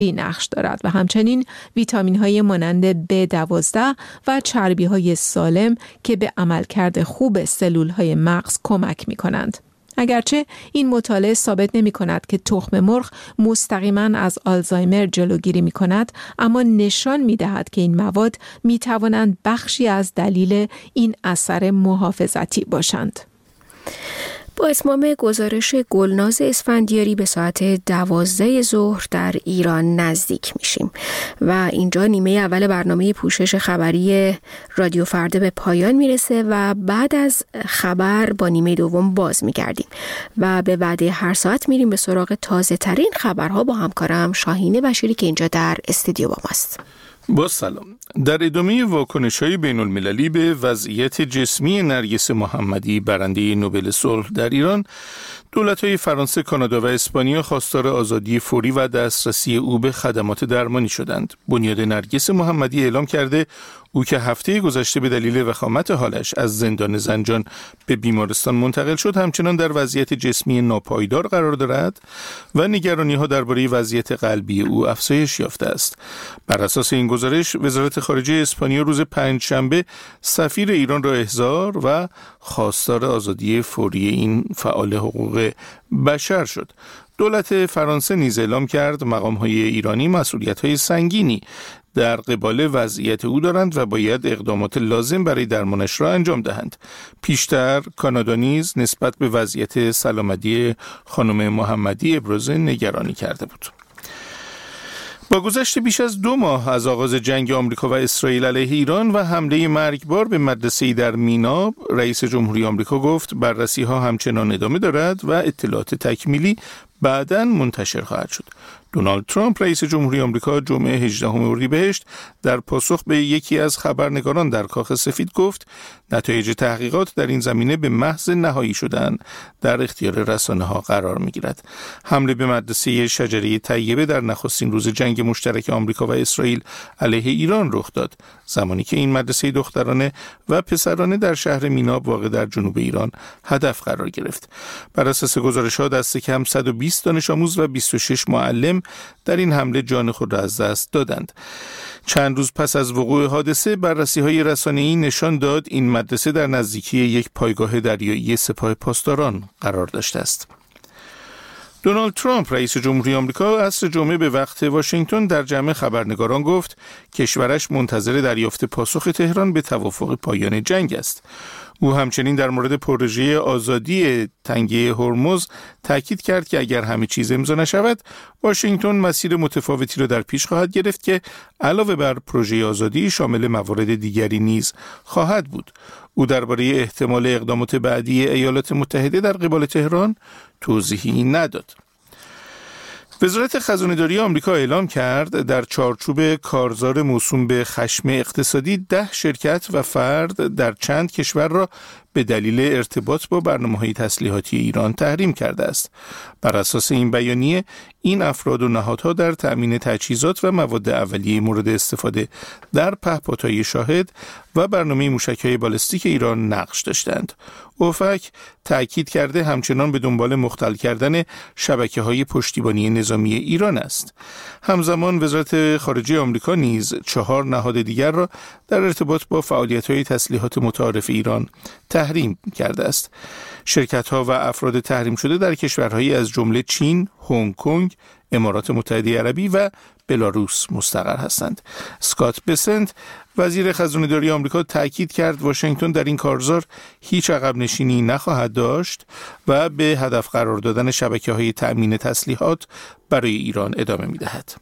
نقش دارد و همچنین ویتامین‌های مانند B12 و چربی‌های سالم که به عملکرد خوب سلول‌های مغز کمک می‌کنند. اگرچه این مطالعه ثابت نمی‌کند که تخم مرغ مستقیماً از آلزایمر جلوگیری می‌کند، اما نشان می‌دهد که این مواد می‌توانند بخشی از دلیل این اثر محافظتی باشند. با اتمام گزارش گلناز اسفندیاری به ساعت 12 ظهر در ایران نزدیک میشیم و اینجا نیمه اول برنامه پوشش خبری رادیو فردا به پایان میرسه و بعد از خبر با نیمه دوم باز میگردیم و به وعده هر ساعت میریم به سراغ تازه ترین خبرها با همکارم شاهین بشیری که اینجا در استودیو با ماست. با سلام. در ادامه واکنش‌های بین‌المللی به وضعیت جسمی نرگس محمدی برنده نوبل صلح در ایران، دولت‌های فرانسه، کانادا و اسپانیا خواستار آزادی فوری و دسترسی او به خدمات درمانی شدند. بنیاد نرگس محمدی اعلام کرده او که هفته گذشته به دلیل وخامت حالش از زندان زنجان به بیمارستان منتقل شد، همچنان در وضعیت جسمی ناپایدار قرار دارد و نگرانی‌ها درباره وضعیت قلبی او افزایش یافته است. بر اساس این گزارش، وزارت خارجه اسپانیا روز پنجشنبه سفیر ایران را احضار و خواستار آزادی فوری این فعال حقوق بشر شد. دولت فرانسه نیز اعلام کرد مقام‌های ایرانی مسئولیت‌های سنگینی در قبال وضعیت او دارند و باید اقدامات لازم برای درمانش را انجام دهند. پیشتر کانادا نیز نسبت به وضعیت سلامتی خانم محمدی ابراز نگرانی کرده بود. با گذشت بیش از 2 ماه از آغاز جنگ آمریکا و اسرائیل علیه ایران و حمله مرگبار به مدرسه‌ای در مینا، رئیس جمهوری آمریکا گفت بررسی‌ها همچنان ادامه دارد و اطلاعات تکمیلی بعداً منتشر خواهد شد. دونالد ترامپ رئیس جمهوری آمریکا جمعه 18 اردیبهشت در پاسخ به یکی از خبرنگاران در کاخ سفید گفت نتایج تحقیقات در این زمینه به محض نهایی شدن در اختیار رسانه‌ها قرار می‌گیرد. حمله به مدرسه شجره طیبه در نخستین روز جنگ مشترک آمریکا و اسرائیل علیه ایران رخ داد، زمانی که این مدرسه دخترانه و پسرانه در شهر میناب واقع در جنوب ایران هدف قرار گرفت. بر اساس گزارش‌ها دست کم 120 دانش آموز و 26 معلم در این حمله جان خود را از دست دادند. چند روز پس از وقوع حادثه، بررسی‌های رسانه‌ای نشان داد این مدرسه در نزدیکی یک پایگاه دریایی سپاه پاسداران قرار داشته است. دونالد ترامپ رئیس جمهوری آمریکا عصر جمعه به وقت واشنگتن در جمع خبرنگاران گفت کشورش منتظر دریافت پاسخ تهران به توافق پایان جنگ است. او همچنین در مورد پروژه آزادی تنگه هرمز تاکید کرد که اگر همه چیز امضا نشود، واشنگتن مسیر متفاوتی را در پیش خواهد گرفت که علاوه بر پروژه آزادی شامل موارد دیگری نیز خواهد بود. او درباره احتمال اقدامات بعدی ایالات متحده در قبال تهران توضیحی نداد. وزارت خزانه‌داری آمریکا اعلام کرد در چارچوب کارزار موسوم به خشم اقتصادی 10 شرکت و فرد در چند کشور را به دلیل ارتباط با برنامه‌های تسلیحاتی ایران تحریم کرده است. بر اساس این بیانیه، این افراد و نهادها در تأمین تجهیزات و مواد اولیه مورد استفاده در پهپادهای شاهد و برنامه موشک‌های بالستیک ایران نقش داشتند. اوفک تأکید کرده همچنان به دنبال مختل کردن شبکه‌های پشتیبانی نظامی ایران است. همزمان وزارت خارجه آمریکا نیز 4 نهاد دیگر را در ارتباط با فعالیت‌های تسلیحات متعارف ایران تحریم کرده است. شرکت‌ها و افراد تحریم شده در کشورهایی از جمله چین، هنگ کنگ، امارات متحده عربی و بلاروس مستقر هستند. اسکات بسنت وزیر خزانه‌داری آمریکا تأکید کرد واشنگتن در این کارزار هیچ عقب نشینی نخواهد داشت و به هدف قرار دادن شبکه‌های تأمین تسلیحات برای ایران ادامه می‌دهد.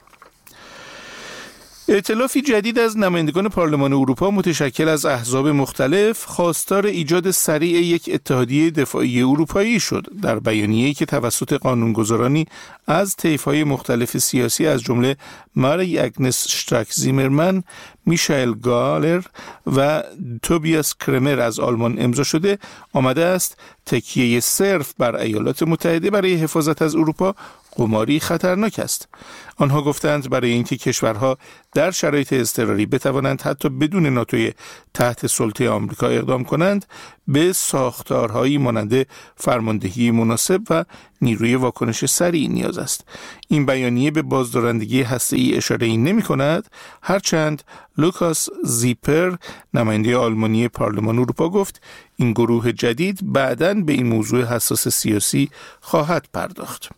ائتلافی جدید از نمایندگان پارلمان اروپا متشکل از احزاب مختلف خواستار ایجاد سریع یک اتحادیه دفاعی اروپایی شد. در بیانیه‌ای که توسط قانونگذارانی از طیف‌های مختلف سیاسی از جمله ماری اگنس شتراک زیمرمن، میشائل گالر و توبیاس کرمر از آلمان امضا شده، آمده است تکیه صرف بر ایالات متحده برای حفاظت از اروپا قماری خطرناک است. آنها گفتند برای اینکه کشورها در شرایط اضطراری بتوانند حتی بدون ناتو تحت سلطه آمریکا اقدام کنند، به ساختارهایی مانند فرماندهی مناسب و نیروی واکنش سریع نیاز است. این بیانیه به بازدارندگی هسته‌ای اشاره‌ای نمی‌کند، هرچند لوکاس زیپر، نماینده آلمانی پارلمان اروپا، گفت این گروه جدید بعداً به این موضوع حساس سیاسی خواهد پرداخت.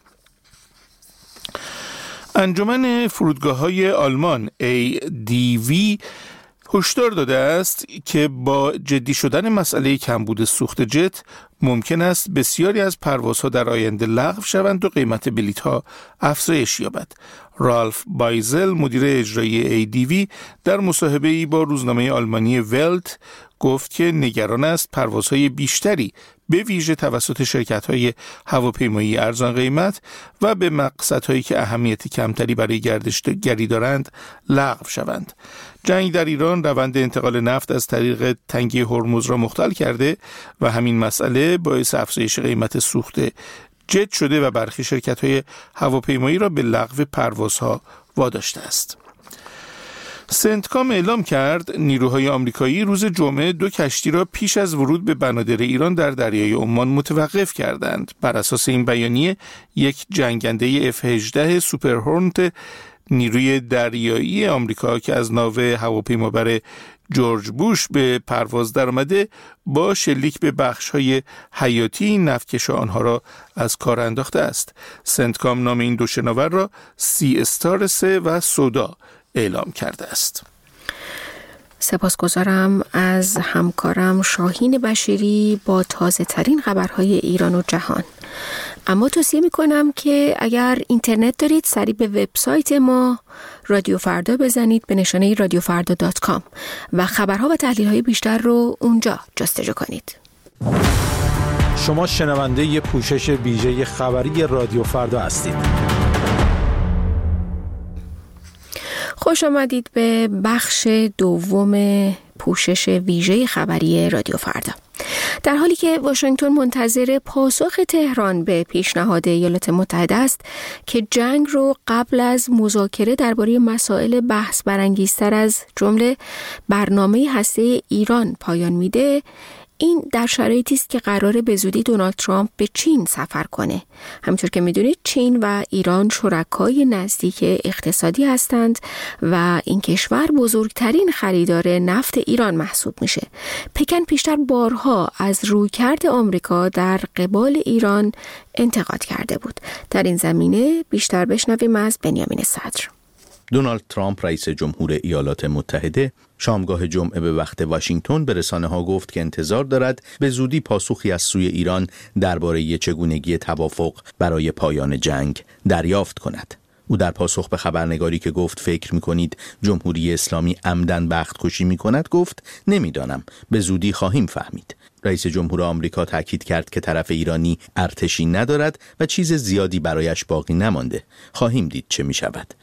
انجمن فرودگاه‌های آلمان ADV هشدار داده است که با جدی شدن مسئله کمبود سوخت جت ممکن است بسیاری از پروازها در آینده لغو شوند و قیمت بلیط‌ها افزایش یابد. رالف بایزل، مدیر اجرایی ADV، در مصاحبه‌ای با روزنامه آلمانی ولت گفت که نگران است پروازهای بیشتری به ویژه توسط شرکت‌های هواپیمایی ارزان قیمت و به مقصدهایی که اهمیت کمتری برای گردشگری دارند لغو شوند. جنگ در ایران روند انتقال نفت از طریق تنگه هرمز را مختل کرده و همین مسئله باعث افزایش قیمت سوخت جت شده و برخی شرکت‌های هواپیمایی را به لغو پروازها واداشته است. سنتکام اعلام کرد نیروهای آمریکایی روز جمعه 2 کشتی را پیش از ورود به بنادر ایران در دریای عمان متوقف کردند. بر اساس این بیانیه یک جنگنده F-18 سوپر هورنت نیروی دریایی آمریکا که از ناو هواپیمابر جورج بوش به پرواز درآمده با شلیک به بخش‌های حیاتی نفتکش آنها را از کار انداخته است. سنتکام نام این 2 شناور را سی استار 3 و سودا اعلام کرده است. سپاسگزارم از همکارم شاهین بشیری با تازه ترین خبرهای ایران و جهان. اما توصیه میکنم که اگر اینترنت دارید سریع به وبسایت ما رادیو فردا بزنید به نشانه radiofrda.com و خبرها و تحلیل‌های بیشتر رو اونجا جستجو کنید. شما شنونده پوشش ویژه خبری رادیو فردا هستید. خوش آمدید به بخش دوم پوشش ویژه خبری رادیو فردا. در حالی که واشنگتن منتظر پاسخ تهران به پیشنهاد ایالات متحده است که جنگ رو قبل از مذاکره درباره مسائل بحث برانگیزتر از جمله برنامه هسته ایران پایان میده، این در شرایطی است که قراره به زودی دونالد ترامپ به چین سفر کنه. همونطور که میدونید چین و ایران شرکای نزدیک اقتصادی هستند و این کشور بزرگترین خریدار نفت ایران محسوب میشه. پکن پیشتر بارها از رویکرد آمریکا در قبال ایران انتقاد کرده بود. در این زمینه بیشتر بشنویم از بنیامین صدر. دونالد ترامپ رئیس جمهور ایالات متحده شامگاه جمعه به وقت واشنگتن به رسانه‌ها گفت که انتظار دارد به زودی پاسخی از سوی ایران درباره چگونگی توافق برای پایان جنگ دریافت کند. او در پاسخ به خبرنگاری که گفت فکر می‌کنید جمهوری اسلامی عمدن بخت کشی می‌کند گفت نمی‌دانم، به زودی خواهیم فهمید. رئیس جمهور آمریکا تاکید کرد که طرف ایرانی ارتشی ندارد و چیز زیادی برایش باقی نمانده. خواهیم دید چه می‌شود.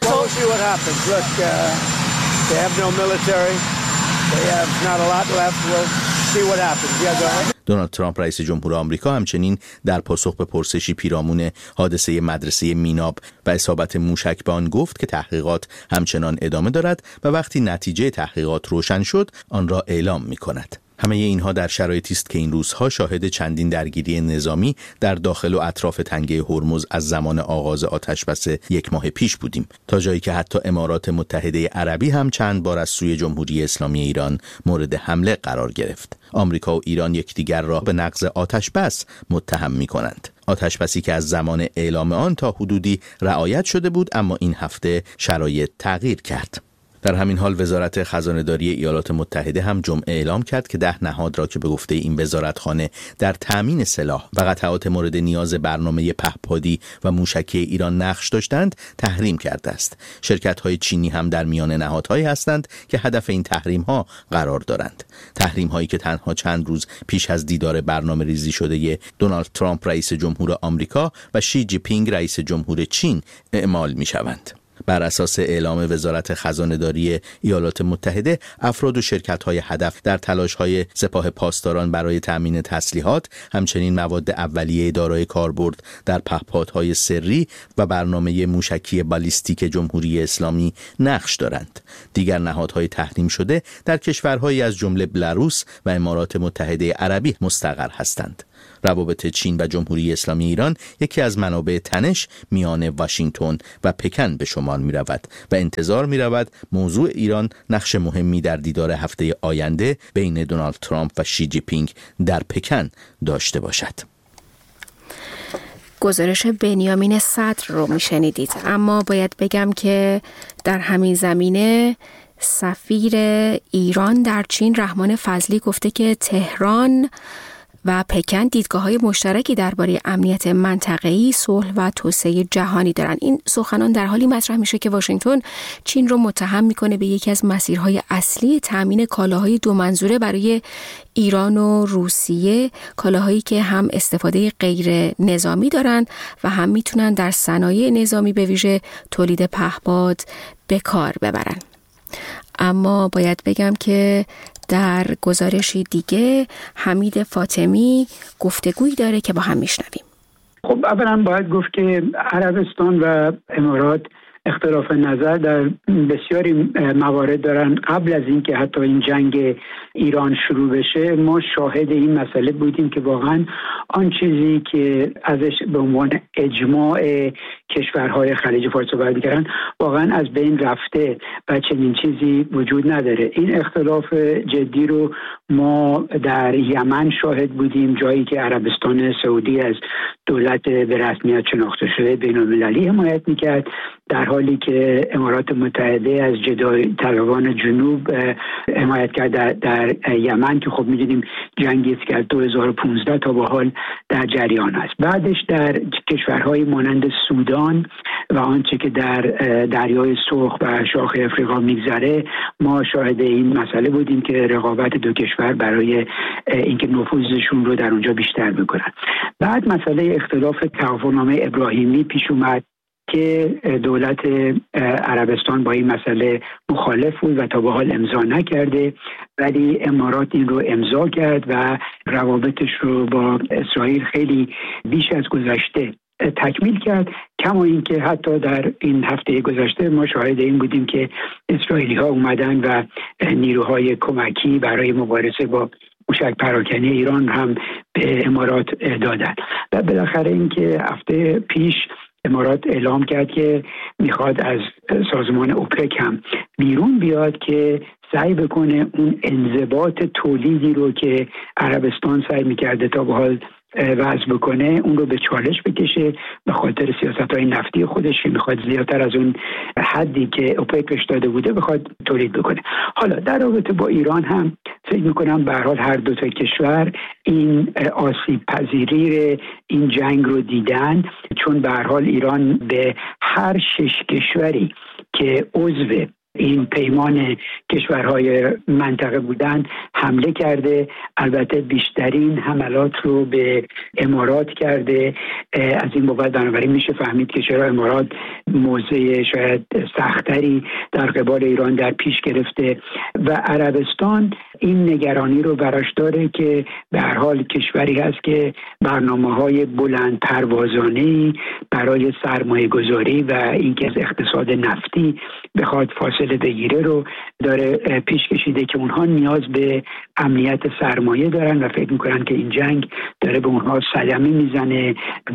دونالد ترامپ رئیس جمهور آمریکا همچنین در پاسخ به پرسشی پیرامون حادثه مدرسه میناب و اصابت موشک به آن گفت که تحقیقات همچنان ادامه دارد و وقتی نتیجه تحقیقات روشن شد آن را اعلام می‌کند. همه اینها در شرایطی است که این روزها شاهد چندین درگیری نظامی در داخل و اطراف تنگه هرمز از زمان آغاز آتشبس 1 ماه پیش بودیم، تا جایی که حتی امارات متحده عربی هم چند بار از سوی جمهوری اسلامی ایران مورد حمله قرار گرفت. آمریکا و ایران یکدیگر را به نقض آتشبس متهم می‌کنند. آتشبسی که از زمان اعلام آن تا حدودی رعایت شده بود، اما این هفته شرایط تغییر کرد. در همین حال وزارت خزانه‌داری ایالات متحده هم جمعه اعلام کرد که 10 نهاد را که به گفته این وزارتخانه در تامین سلاح و قطعات مورد نیاز برنامه پهپادی و موشکی ایران نقش داشتند تحریم کرده است. شرکت‌های چینی هم در میان نهادهایی هستند که هدف این تحریم‌ها قرار دارند. تحریم‌هایی که تنها چند روز پیش از دیدار برنامه‌ریزی شده دونالد ترامپ رئیس جمهور آمریکا و شی جی پینگ رئیس جمهور چین اعمال می‌شوند. بر اساس اعلام وزارت خزانه‌داری ایالات متحده، افراد و شرکت‌های هدف در تلاش‌های سپاه پاسداران برای تأمین تسلیحات، همچنین مواد اولیه دارای کاربرد در پهپادهای سری و برنامه موشکی بالیستیک جمهوری اسلامی نقش دارند. دیگر نهادهای تحریم شده در کشورهایی از جمله بلاروس و امارات متحده عربی مستقر هستند. روابط چین و جمهوری اسلامی ایران یکی از منابع تنش میان واشنگتن و پکن به شمار می رود و انتظار می رود موضوع ایران نقش مهمی در دیدار هفته آینده بین دونالد ترامپ و شی جی پینگ در پکن داشته باشد. گزارش بنیامین صدر رو می شنیدید، اما باید بگم که در همین زمینه سفیر ایران در چین رحمان فضلی گفته که تهران و پکن دیدگاه‌های مشترکی درباره امنیت منطقه‌ای، صلح و توسعه جهانی دارند. این سخنان در حالی مطرح میشه که واشنگتن چین رو متهم میکنه به یکی از مسیرهای اصلی تامین کالاهای دو منظوره برای ایران و روسیه، کالاهایی که هم استفاده غیر نظامی دارند و هم میتونن در صنایع نظامی به ویژه تولید پهپاد به کار ببرن. اما باید بگم که در گزارشی دیگه حمید فاطمی گفتگویی داره که با هم میشنویم. خب اولا باید گفت که عربستان و امارات اختلاف نظر در بسیاری موارد دارن. قبل از اینکه حتی این جنگ ایران شروع بشه ما شاهد این مسئله بودیم که واقعا آن چیزی که ازش به عنوان اجماع کشورهای خلیج فارس صحبت می‌کردن واقعا از بین رفته و چنین چیزی وجود نداره. این اختلاف جدی رو ما در یمن شاهد بودیم، جایی که عربستان سعودی از دولت به رسمیت شناخته شده بین‌المللی حمایت می‌کرد، در حالی که امارات متحده از جدای طلبان جنوب حمایت کرد در یمن که خب می‌دونیم جنگی است که از 2015 تا به حال در جریان است. بعدش در کشورهای مانند سودان و آنچه که در دریای سرخ و شاخ افریقا میگذره ما شاهد این مسئله بودیم که رقابت دو کشور برای اینکه نفوذشون رو در اونجا بیشتر بکنن. بعد مسئله اختلاف توافقنامه ابراهیمی پیش اومد که دولت عربستان با این مسئله مخالف بود و تا به حال امضا نکرده، ولی امارات این رو امضا کرد و روابطش رو با اسرائیل خیلی بیش از گذشته تکمیل کرد. کما این که حتی در این هفته گذشته ما شاهد این بودیم که اسرائیلی ها اومدن و نیروهای کمکی برای مبارزه با موشک پراکنی ایران هم به امارات دادن. و بالاخره این که هفته پیش امارات اعلام کرد که میخواد از سازمان اوپک هم بیرون بیاد که سعی بکنه اون انضباط تولیدی رو که عربستان سعی میکرده تا به حال وضع بکنه اون رو به چالش بکشه به خاطر سیاست‌های نفتی خودش که میخواد زیادتر از اون حدی که اوپک بهش داده بوده بخواد تولید بکنه. حالا در رابطه با ایران هم فکر میکنم به هر حال هر دو تا کشور این آسیب پذیری این جنگ رو دیدن، چون به هر حال ایران به هر 6 کشوری که عضو این پیمان کشورهای منطقه بودن حمله کرده. البته بیشترین حملات رو به امارات کرده. از این بابت بنابراین میشه فهمید که چرا امارات موضع شاید سختری در قبال ایران در پیش گرفته و عربستان این نگرانی رو براش داره که به هر حال کشوری هست که برنامه‌های بلند پروازانه‌ای برای سرمایه گذاری و اینکه از اقتصاد نفتی بخواد فاصله بگیره رو داره پیش کشیده که اونها نیاز به امنیت سرمایه دارن و فکر میکنن که این جنگ داره به اونها صدمه میزنه.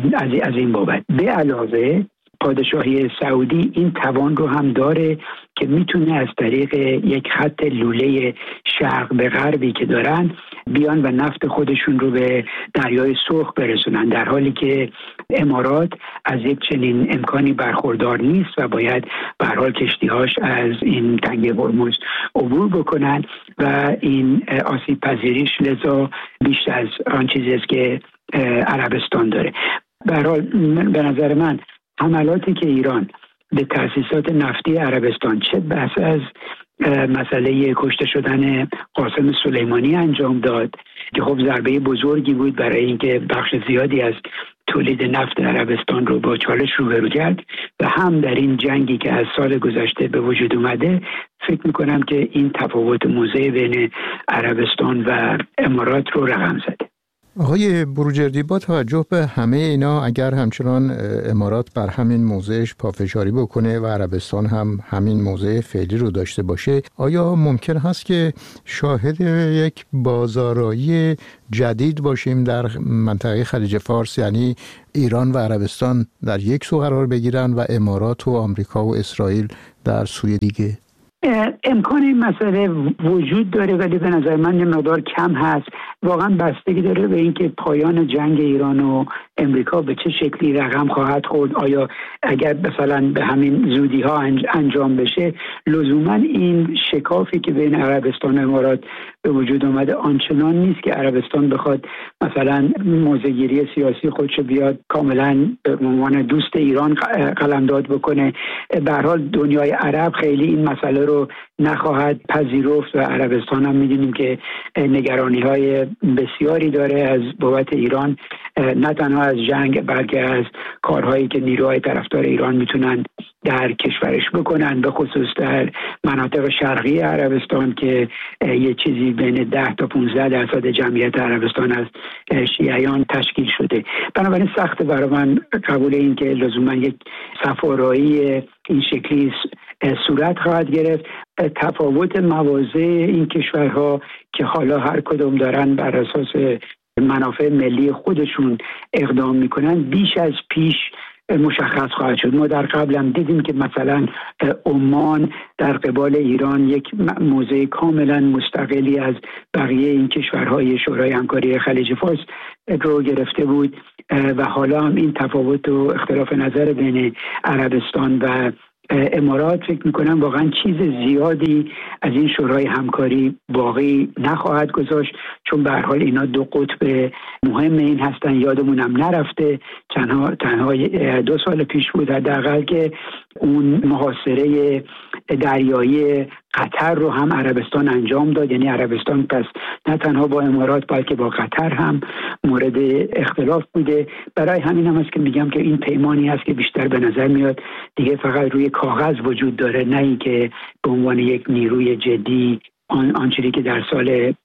از این بابت به علاوه پادشاهی سعودی این توان رو هم داره که میتونه از طریق یک خط لوله شرق به غربی که دارن بیان و نفت خودشون رو به دریای سرخ برسونن، در حالی که امارات از یک چنین امکانی برخوردار نیست و باید به هر حال کشتی‌هاش از این تنگه هرمز عبور بکنن و این آسیب پذیریش لذا بیشتر از آن چیزی است که عربستان داره. به هر حال به نظر من حملاتی که ایران به تأسیسات نفتی عربستان چه بحث از مسئله کشته شدن قاسم سلیمانی انجام داد که خب ضربه بزرگی بود برای اینکه بخش زیادی از تولید نفت عربستان رو با چالش روبرو کرد و هم در این جنگی که از سال گذشته به وجود اومده فکر میکنم که این تفاوت موضع بین عربستان و امارات رو رقم زده. آقای بروجردی، با توجه به همه اینا اگر همچنان امارات بر همین موضعش پافشاری بکنه و عربستان هم همین موضع فعلی رو داشته باشه، آیا ممکن هست که شاهد یک بازارایی جدید باشیم در منطقه خلیج فارس، یعنی ایران و عربستان در یک سو قرار بگیرن و امارات و آمریکا و اسرائیل در سوی دیگه؟ امکان این مسئله وجود داره ولی به نظر من یه مقدار کم هست. واقعا بستگی داره به اینکه پایان جنگ ایران و امریکا به چه شکلی رقم خواهد خورد. آیا اگر مثلا به همین زودی ها انجام بشه، لزوما این شکافی که بین عربستان و امارات به وجود اومده آنچنان نیست که عربستان بخواد مثلا موضع‌گیری سیاسی خودش بیاد کاملا به عنوان دوست ایران قلمداد بکنه. به هر حال دنیای عرب خیلی این مسئله رو نخواهد پذیرفت و عربستان هم می‌دونیم که نگرانی‌های بسیاری داره از بابت ایران، نه تنها از جنگ بلکه از کارهایی که نیروهای طرفدار ایران میتونن در کشورش بکنن، به خصوص در مناطق شرقی عربستان که یه چیزی بین 10 تا 15% جمعیت عربستان از شیعیان تشکیل شده. بنابراین سخت برای من قبول این که لزوما یک صف‌آرایی این شکلی صورت خواهد گرفت. تفاوت مواضع این کشورها که حالا هر کدوم دارن بر اساس منافع ملی خودشون اقدام میکنن بیش از پیش مشخص خواهد شد. ما در قبل هم دیدیم که مثلا عمان در قبال ایران یک موضع کاملا مستقلی از بقیه این کشورهای شورای همکاری خلیج فارس رو گرفته بود و حالا هم این تفاوت و اختلاف نظر بین عربستان و امارات فکر میکنم واقعا چیز زیادی از این شورای همکاری باقی نخواهد گذاشت، چون به هر حال اینا دو قطب مهم این هستن. یادمونم نرفته تنها 2 سال پیش بود حداقل که اون محاصره دریایی قطر رو هم عربستان انجام داد. یعنی عربستان پس نه تنها با امارات بلکه با قطر هم مورد اختلاف بوده. برای همین هم است که میگم که این پیمانی هست که بیشتر به نظر میاد دیگه فقط روی کاغذ وجود داره، نه اینکه به عنوان یک نیروی جدی آنچه که در سال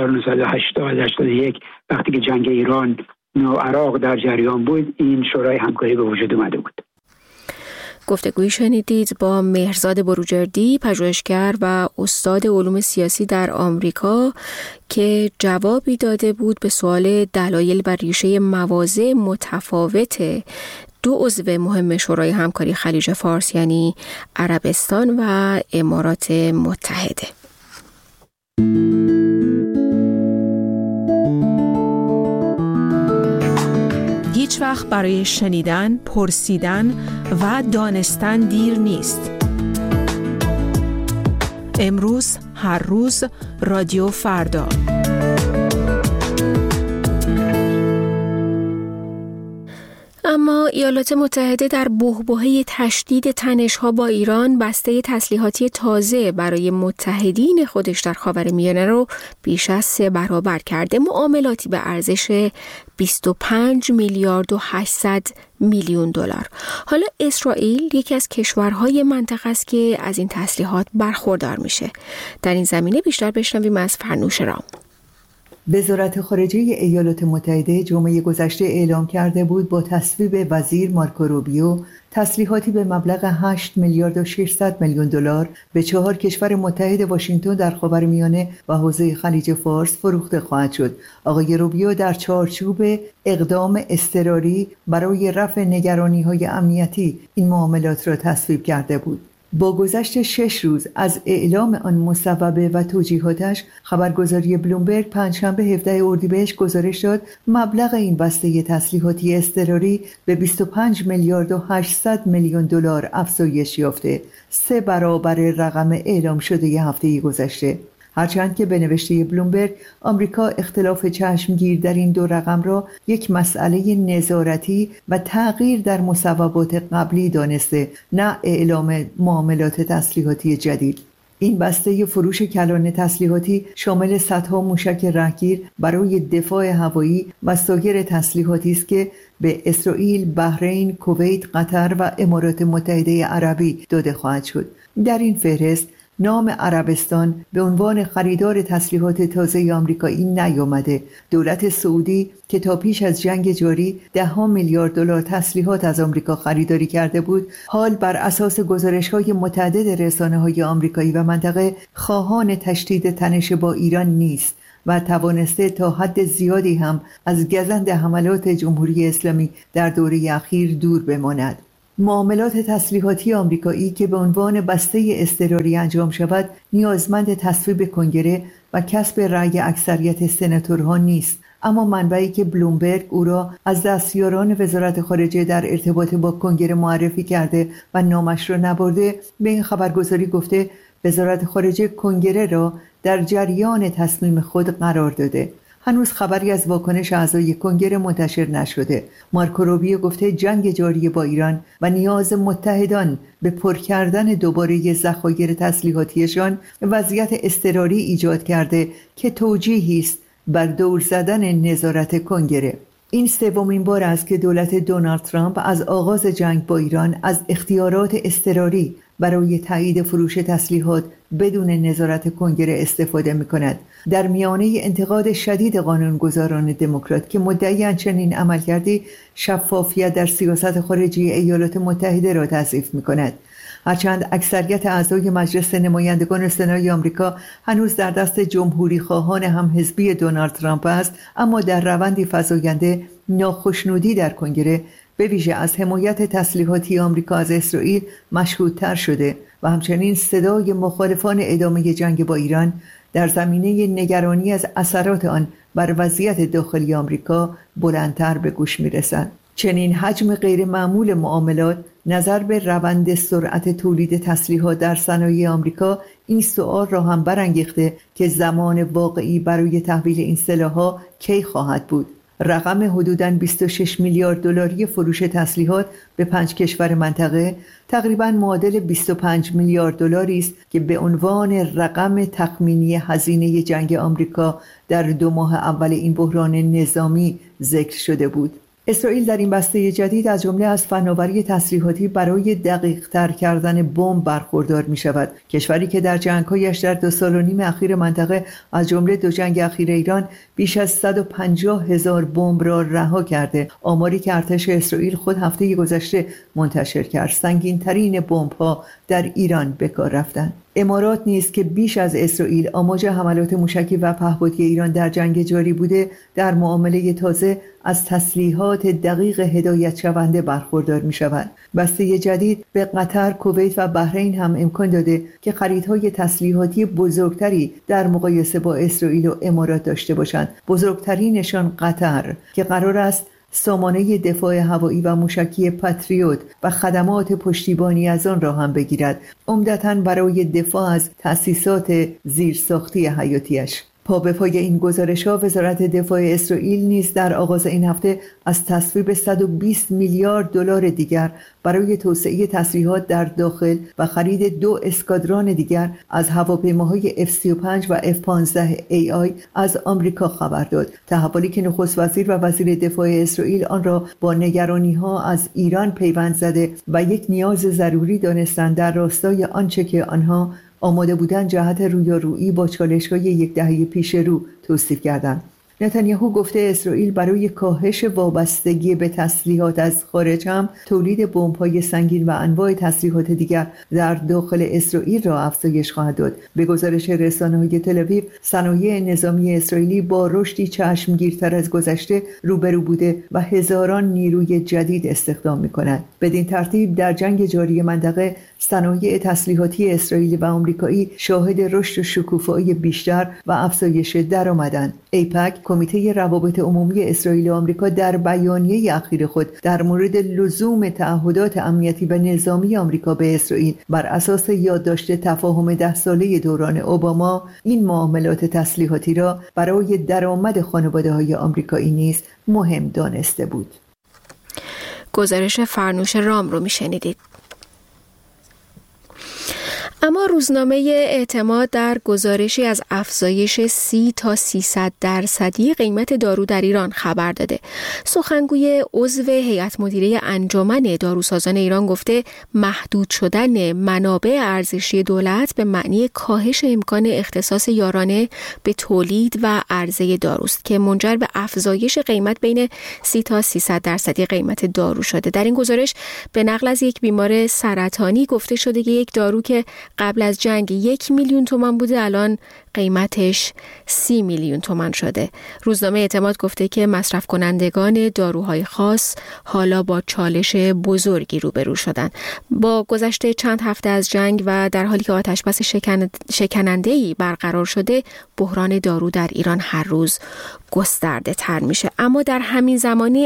1980-81 وقتی که جنگ ایران و عراق در جریان بود این شورای همکاری به وجود اومده بود. گفتگویی شنیدید با مهرزاد بروجردی، پژوهشگر و استاد علوم سیاسی در آمریکا، که جوابی داده بود به سوال دلایل و ریشه مواضع متفاوت 2 عضو مهم شورای همکاری خلیج فارس، یعنی عربستان و امارات متحده. هیچ وقت برای شنیدن، پرسیدن و دانستن دیر نیست. امروز، هر روز، رادیو فردا. اما ایالات متحده در بحبوحه تشدید تنش‌ها با ایران بسته تسلیحاتی تازه برای متحدین خودش در خاورمیانه رو بیش از 3 برابر کرده، معاملاتی به ارزش 25 میلیارد و 800 میلیون دلار. حالا اسرائیل یکی از کشورهای منطقه است که از این تسلیحات برخوردار میشه. در این زمینه بیشتر بشنویم از فرنوش رام. وزارت خارجه ایالات متحده جمعه گذشته اعلام کرده بود با تصویب وزیر مارکو روبیو تسلیحاتی به مبلغ 8 میلیارد و 600 میلیون دلار به 4 کشور متحد واشنگتن در خاورمیانه و حوزه خلیج فارس فروخته خواهد شد. آقای روبیو در چارچوب اقدام اضطراری برای رفع نگرانی‌های امنیتی این معاملات را تصویب کرده بود. با گذشت 6 روز از اعلام آن مصوبه و توجیهاتش، خبرگزاری بلومبرگ پنجشنبه 17 اردیبهشت گزارش داد مبلغ این بسته تسلیحاتی اضطراری به 25 میلیارد و 800 میلیون دلار افزایش یافته، 3 برابر رقم اعلام شده هفته گذشته. هرچند که به نوشته بلومبرگ آمریکا اختلاف چشمگیر در این 2 رقم را یک مسئله نظارتی و تغییر در مصوبات قبلی دانسته، نه اعلام معاملات تسلیحاتی جدید. این بسته فروش کلان تسلیحاتی شامل صدها موشک رهگیر برای دفاع هوایی و سایر تسلیحاتی است که به اسرائیل، بحرین، کویت، قطر و امارات متحده عربی داده خواهد شد. در این فهرست نام عربستان به عنوان خریدار تسلیحات تازه آمریکایی نیامده. دولت سعودی که تا پیش از جنگ جاری $10 میلیارد تسلیحات از آمریکا خریداری کرده بود، حال بر اساس گزارش‌های متعدد رسانه‌های آمریکایی و منطقه خواهان تشدید تنش با ایران نیست و توانسته تا حد زیادی هم از گزند حملات جمهوری اسلامی در دوره اخیر دور بماند. معاملات تسلیحاتی آمریکایی که به عنوان بسته اضطراری انجام شود نیازمند تصویب کنگره و کسب رأی اکثریت سناتورها نیست، اما منبعی که بلومبرگ او را از دستیاران وزارت خارجه در ارتباط با کنگره معرفی کرده و نامش را نبرده به این خبرگزاری گفته وزارت خارجه کنگره را در جریان تصمیم خود قرار داده. هنوز خبری از واکنش اعضای کنگره منتشر نشده. مارکو روبیو گفته جنگ جاری با ایران و نیاز متحدان به پر کردن دوباره ذخایر تسلیحاتیشان وضعیت اضطراری ایجاد کرده که توجیهی است بر دور زدن نظارت کنگره. این سومین بار است که دولت دونالد ترامپ از آغاز جنگ با ایران از اختیارات اضطراری برای تایید فروش تسلیحات بدون نظارت کنگره استفاده می‌کند. در میانه انتقاد شدید قانونگذاران دموکرات که مدعی‌اند چنین عملکردی شفافیت در سیاست خارجی ایالات متحده را تضعیف می‌کند. هرچند اکثریت اعضای مجلس نمایندگان سنای آمریکا هنوز در دست جمهوری خواهان هم حزبی دونالد ترامپ است، اما در روندی فزاینده ناخشنودی در کنگره به ویژه از حمایت تسلیحاتی آمریکا از اسرائیل مشهودتر شده و همچنین صدای مخالفان ادامه جنگ با ایران در زمینه نگرانی از اثرات آن بر وضعیت داخلی آمریکا بلندتر به گوش می‌رسد. چنین حجم غیر معمول معاملات نظر به روند سرعت تولید تسلیحات در صنایع آمریکا این سؤال را هم برانگیخته که زمان واقعی برای تحویل این سلاح‌ها کی خواهد بود. رقم حدوداً 26 میلیارد دلاری فروش تسلیحات به 5 کشور منطقه تقریباً معادل 25 میلیارد دلاری است که به عنوان رقم تخمینی هزینه جنگ آمریکا در 2 ماه اول این بحران نظامی ذکر شده بود. اسرائیل در این بسته جدید از جمله از فناوری تسلیحاتی برای دقیق‌تر کردن بمب برخوردار می شود. کشوری که در جنگ‌هایش در 2.5 سال منطقه از جمله 2 جنگ اخیر ایران بیش از 150,000 بمب را رها کرده. آماری که ارتش اسرائیل خود هفته گذشته منتشر کرد، سنگین‌ترین بمب‌ها در ایران به کار رفتند. امارات نیز که بیش از اسرائیل آماج حملات موشکی و پهپادی ایران در جنگ جاری بوده، در معامله تازه از تسلیحات دقیق هدایت شونده برخوردار می شود. بسته جدید به قطر، کویت و بحرین هم امکان داده که خریدهای تسلیحاتی بزرگتری در مقایسه با اسرائیل و امارات داشته باشند. بزرگترینشان قطر که قرار است سامانه دفاع هوایی و موشکی پاتریوت و خدمات پشتیبانی از آن را هم بگیرد، عمدتاً برای دفاع از تأسیسات زیرساختی حیاتیش. پا به پای این گزارش‌ها وزارت دفاع اسرائیل نیز در آغاز این هفته از تصویب 120 میلیارد دلار دیگر برای توسعه تسلیحات در داخل و خرید 2 اسکادران دیگر از هواپیماهای F-35 و F-15AI از آمریکا خبر داد. تحولی که نخست وزیر و وزیر دفاع اسرائیل آن را با نگرانی‌ها از ایران پیوند زده و یک نیاز ضروری دانستند در راستای آنچه که آنها آماده بودن جهت رویارویی با چالش‌های 10 دهه پیش رو توصیف کردند. نتانیاهو گفته اسرائیل برای کاهش وابستگی به تسلیحات از خارج هم تولید بمب‌های سنگین و انواع تسلیحات دیگر در داخل اسرائیل را افزایش خواهد داد. به گزارش رسانه‌های تل‌آویو، صنایع نظامی اسرائیلی با رشدی چشمگیرتر از گذشته روبرو بوده و هزاران نیروی جدید استخدام می‌کند. بدین ترتیب در جنگ جاری منطقه صنایع تسلیحاتی اسرائیلی و آمریکایی شاهد رشد و شکوفایی بیشتر و افزایش درآمدند. ایپک، کمیته روابط عمومی اسرائیل و آمریکا، در بیانیه اخیر خود در مورد لزوم تعهدات امنیتی و نظامی آمریکا به اسرائیل بر اساس یادداشت تفاهم 10 ساله دوران اوباما این معاملات تسلیحاتی را برای درآمد خانواده‌های آمریکایی نیز مهم دانسته بود. گزارش فرنوش رام رو میشنیدید. اما روزنامه اعتماد در گزارشی از افزایش 30 تا 300% قیمت دارو در ایران خبر داده. سخنگوی عضو هیئت مدیره انجمن داروسازان ایران گفته محدود شدن منابع ارزشی دولت به معنی کاهش امکان اختصاص یارانه به تولید و عرضه داروست که منجر به افزایش قیمت بین 30 تا 300% قیمت دارو شده. در این گزارش به نقل از یک بیمار سرطانی گفته شده که یک دارو که قبل از جنگ 1 میلیون تومان بوده الان قیمتش 30 میلیون تومان شده. روزنامه اعتماد گفته که مصرف کنندگان داروهای خاص حالا با چالش بزرگی روبرو شدن. با گذشت چند هفته از جنگ و در حالی که آتشبس شکننده‌ای برقرار شده، بحران دارو در ایران هر روز گسترده تر میشه. اما در همین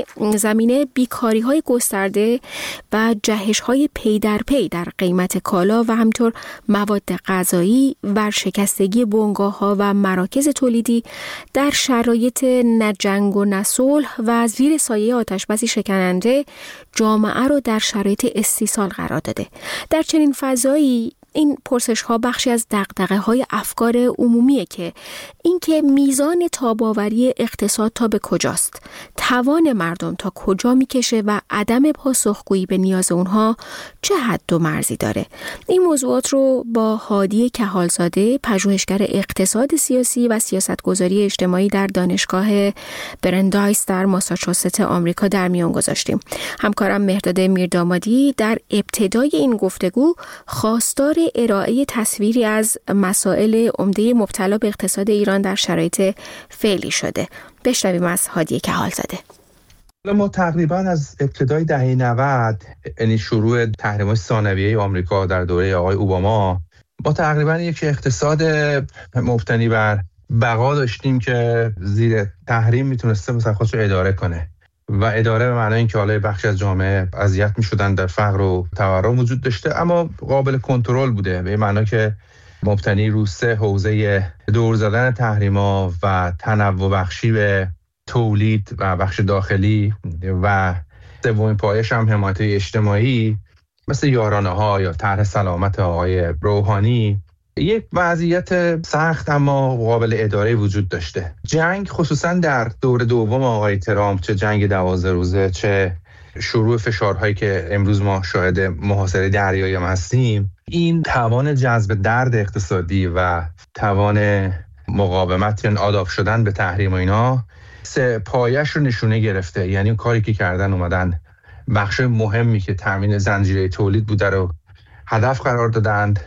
زمینه بیکاری های گسترده و جهش های پی در پی در قیمت کالا و همینطور مواد غذایی، ورشکستگی بنگاه ها و مراکز تولیدی در شرایط نه جنگ و نه صلح و زیر سایه آتشبسی شکننده جامعه رو در شرایط استیصال قرار داده. در چنین فضایی این پرسش ها بخشی از دغدغه های افکار عمومیه که اینکه میزان تاب‌آوری اقتصاد تا به کجاست، توان مردم تا کجا میکشه و عدم پاسخگویی به نیاز اونها چه حد و مرزی داره. این موضوعات رو با هادی کهالزاده، پژوهشگر اقتصاد سیاسی و سیاستگذاری اجتماعی در دانشگاه برندایس در ماساچوست آمریکا در میان گذاشتیم. همکارم مهرداد میردامادی در ابتدای این گفتگو خواستار ارائه تصویری از مسائل عمده مبتلا به اقتصاد ایران در شرایط فعلی شده. بشنویم از هادی کهالزاده. ما تقریبا از ابتدای دهه 90 یعنی شروع تحریم‌های ثانویه آمریکا در دوره آقای اوباما با تقریبا یک اقتصاد مبتنی بر بقا داشتیم که زیر تحریم میتونسته مثلا خودش رو اداره کنه و اداره به معنای اینکه حالا بخشی از جامعه اذیت می‌شدن، در فقر و تورم وجود داشته اما قابل کنترل بوده، به معنی که مبتنی رو 3 حوزه دور زدن تحریما و تنوع بخشی به تولید و بخش داخلی و سومین پایش هم حمایت اجتماعی مثل یارانه‌ها یا طرح سلامت آقای روحانی. یک وضعیت سخت اما قابل اداره وجود داشته. جنگ خصوصا در دور دوم آقای ترامپ، چه جنگ 12 روزه چه شروع فشارهایی که امروز ما شاهد محاصره دریایی هستیم، این توان جذب درد اقتصادی و توان مقاومت یا آداب شدن به تحریم و اینا 3 پایش رو نشونه گرفته. یعنی کاری که کردن اومدن بخش مهمی که تامین زنجیره تولید بوده رو هدف قرار دادند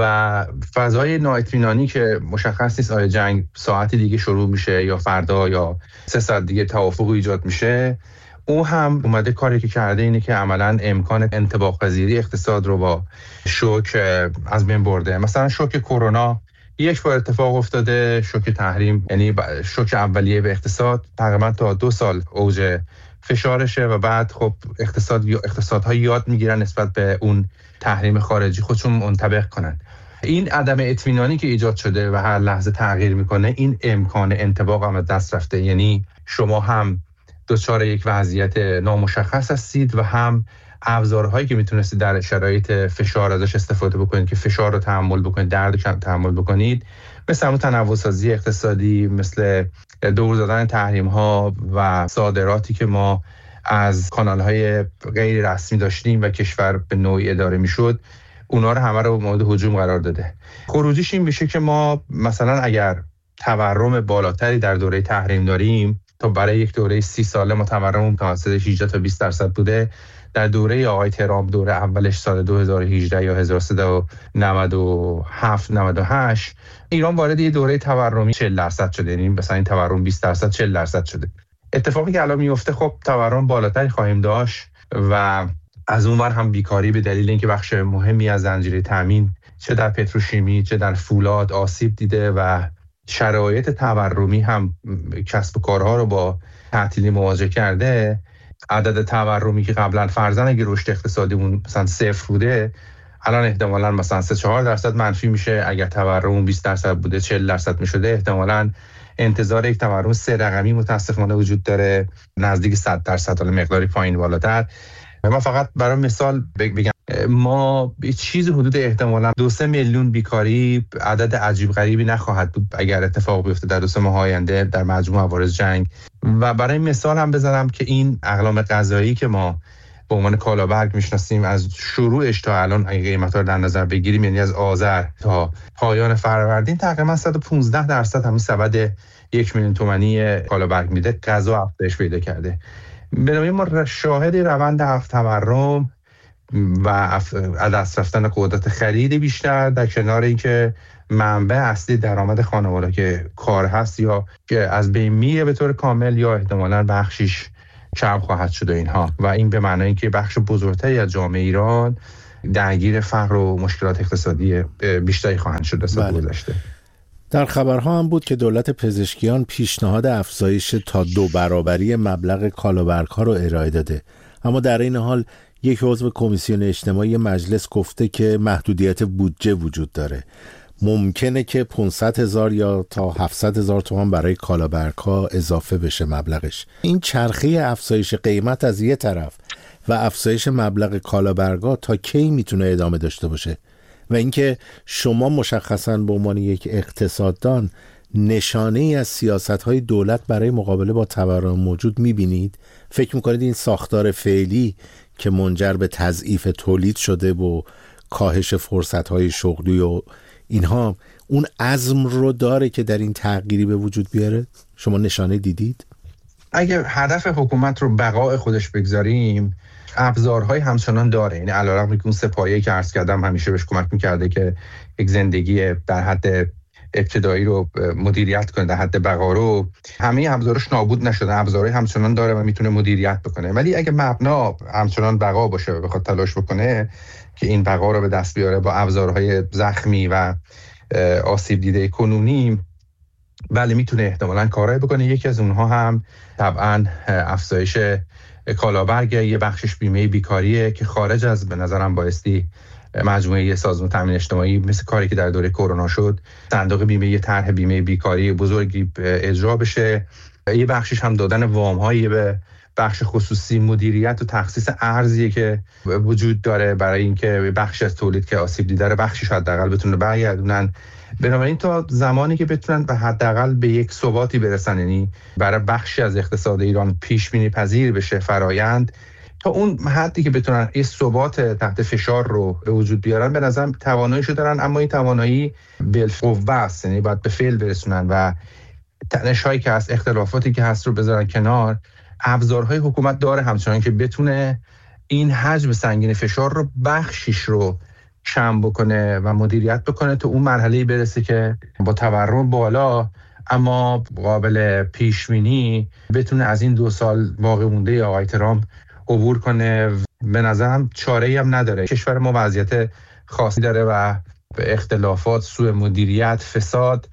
و فضای نااطمینانی که مشخص نیست آیا جنگ ساعتی دیگه شروع میشه یا فردا یا 3 ساعت دیگه توافق ایجاد میشه، او هم اومده کاری که کرده اینه که عملاً امکان انطباق پذیری اقتصاد رو با شوک از بین برده. مثلا شوک کرونا یک بار اتفاق افتاده، شوک تحریم یعنی شوک اولیه به اقتصاد تقریبا تا 2 سال اوج فشارشه و بعد خب اقتصادها یاد میگیرن نسبت به اون تحریم خارجی خودشون منطبق کنن. این عدم اطمینانی که ایجاد شده و هر لحظه تغییر میکنه، این امکان انطباق هم دست رفته. یعنی شما هم دچار یک وضعیت نامشخص هستید و هم ابزارهایی که میتونستید در شرایط فشار ازش استفاده بکنید که فشار رو تحمل بکنید، درد رو تحمل بکنید، مثل همون تنوع‌سازی اقتصادی، مثل دور زدن تحریم ها و صادراتی که ما از کانال های غیر رسمی داشتیم و کشور به نوعی اداره میشد، اونا رو همه رو مورد هجوم قرار داده. خروجیش این میشه که ما مثلا اگر تورم بالاتری در دوره تحریم داریم، تا برای یک دوره 30 ساله ما تورم متوسط 18 تا 20% بوده، در دوره آقای ترامپ دوره اولش سال 2018 یا 1397 98 ایران وارد یه دوره تورمی 40% شده. یعنی مثلا این تورم 20% 40% شده. اتفاقی که الان میفته خب تورم بالاتری خواهیم داشت و از اون ور هم بیکاری به دلیل اینکه بخش مهمی از زنجیره تامین چه در پتروشیمی چه در فولاد آسیب دیده و شرایط تورمی هم کسب و کارها رو با تعطیلی مواجه کرده. عدد تورمی که قبلا فرضاً اگه رشد اقتصادیمون مثلا 0 بوده، الان احتمالاً مثلا 3-4% منفی میشه. اگر تورم 20% بوده 40% میشده، احتمالاً انتظار یک تورم 3 رقمی متاسفانه وجود داره، نزدیک 100%، حالا مقداری پایین بالاتر. من فقط برای مثال بگم ما چیزی حدود احتمالاً 2-3 میلیون بیکاری، عدد عجیب غریبی نخواهد بود اگر اتفاق بیفته در 2 ماه آینده در مجموع عوارض جنگ. و برای مثال هم بزنم که این اقلام غذایی که ما به عنوان کالابرگ میشناسیم، از شروعش تا الان اگه قیمت‌ها رو در نظر بگیریم، یعنی از آذر تا پایان فروردین تقریبا 115% همین سبد 1 میلیون تومانی کالابرگ میده غذا افزایش پیدا کرده. بنابراین ما شاهد روند تورم و از دست رفتن قدرت خرید بیشتر، در کنار اینکه منبع اصلی درآمد خانواده که کار هست یا که از بین میره به طور کامل یا احتمالاً بخشیش کم خواهد شد اینها، و این به معنای اینکه بخش بزرگتری از جامعه ایران درگیر فقر و مشکلات اقتصادی بیشتری خواهند شد از سال گذشته. در خبرها هم بود که دولت پزشکیان پیشنهاد افزایش تا 2 برابری مبلغ کالابرگ‌ها رو ارائه داده، اما در این حال یک عضو کمیسیون اجتماعی مجلس گفته که محدودیت بودجه وجود داره. ممکنه که 500,000 یا تا 700,000 تومان برای کالابرگ‌ها اضافه بشه مبلغش. این چرخه افزایش قیمت از یه طرف و افزایش مبلغ کالابرگ‌ها تا کی میتونه ادامه داشته باشه؟ و اینکه شما مشخصاً به عنوان یک اقتصاددان نشانه ای از سیاست‌های دولت برای مقابله با تورم موجود می‌بینید؟ فکر می‌کنید این ساختار فعلی که منجر به تضعیف تولید شده و کاهش فرصت‌های شغلی و اینها اون عزم رو داره که در این تغییری به وجود بیاره؟ شما نشانه دیدید؟ اگر هدف حکومت رو بقای خودش بگذاریم، ابزارهای همچنان داره. یعنی علیرغم اینکه اون سپایه‌ای که عرض کردم همیشه بهش کمک می‌کرده که یک زندگی در حد ابتدایی رو مدیریت کنه، در حد بقا رو، همه ابزارش نابود نشده، ابزارهای همچنان داره و میتونه مدیریت بکنه. ولی اگه مبنا همچنان بقا باشه و بخواد تلاش بکنه که این بقا رو به دست بیاره با ابزارهای زخمی و آسیب دیده کنونی، بله میتونه احتمالاً کارایی بکنه. یکی از اونها هم طبعاً افزایش کالابرگ، یه بخشش بیمه بیکاریه که خارج از به نظرم بایستی مجموعه سازمان تامین اجتماعی مثل کاری که در دوره کرونا شد، صندوق بیمه، یه طرح بیمه بیکاری بزرگی اجرا بشه. یه بخشش هم دادن وام‌هایی به بخش خصوصی، مدیریت و تخصیص ارزی که وجود داره برای اینکه بخش از تولید که آسیب دیده رو بخشش حداقل بتونه برگردونن. بنابراین تا زمانی که بتونن به حداقل به یک ثباتی برسن، یعنی برای بخشی از اقتصاد ایران پیش بینی پذیر بشه فرآیند، تا اون حدی که بتونن این ثبات تحت فشار رو به وجود بیارن، به نظرم تواناییشو دارن. اما این توانایی بالقوه است، یعنی باید به فعل برسونن و تنش‌هایی که هست، اختلافاتی که هست رو بذارن کنار. ابزارهای حکومت داره همچنان که بتونه این حجم سنگین فشار رو بخشیش رو کم بکنه و مدیریت بکنه تا اون مرحله‌ای برسه که با تورم بالا اما قابل پیش‌بینی بتونه از این 2 سال باقی مونده آقای ترامپ عبور کنه. به نظرم چاره‌ای هم نداره. کشور ما وضعیت خاصی داره و اختلافات، سوء مدیریت، فساد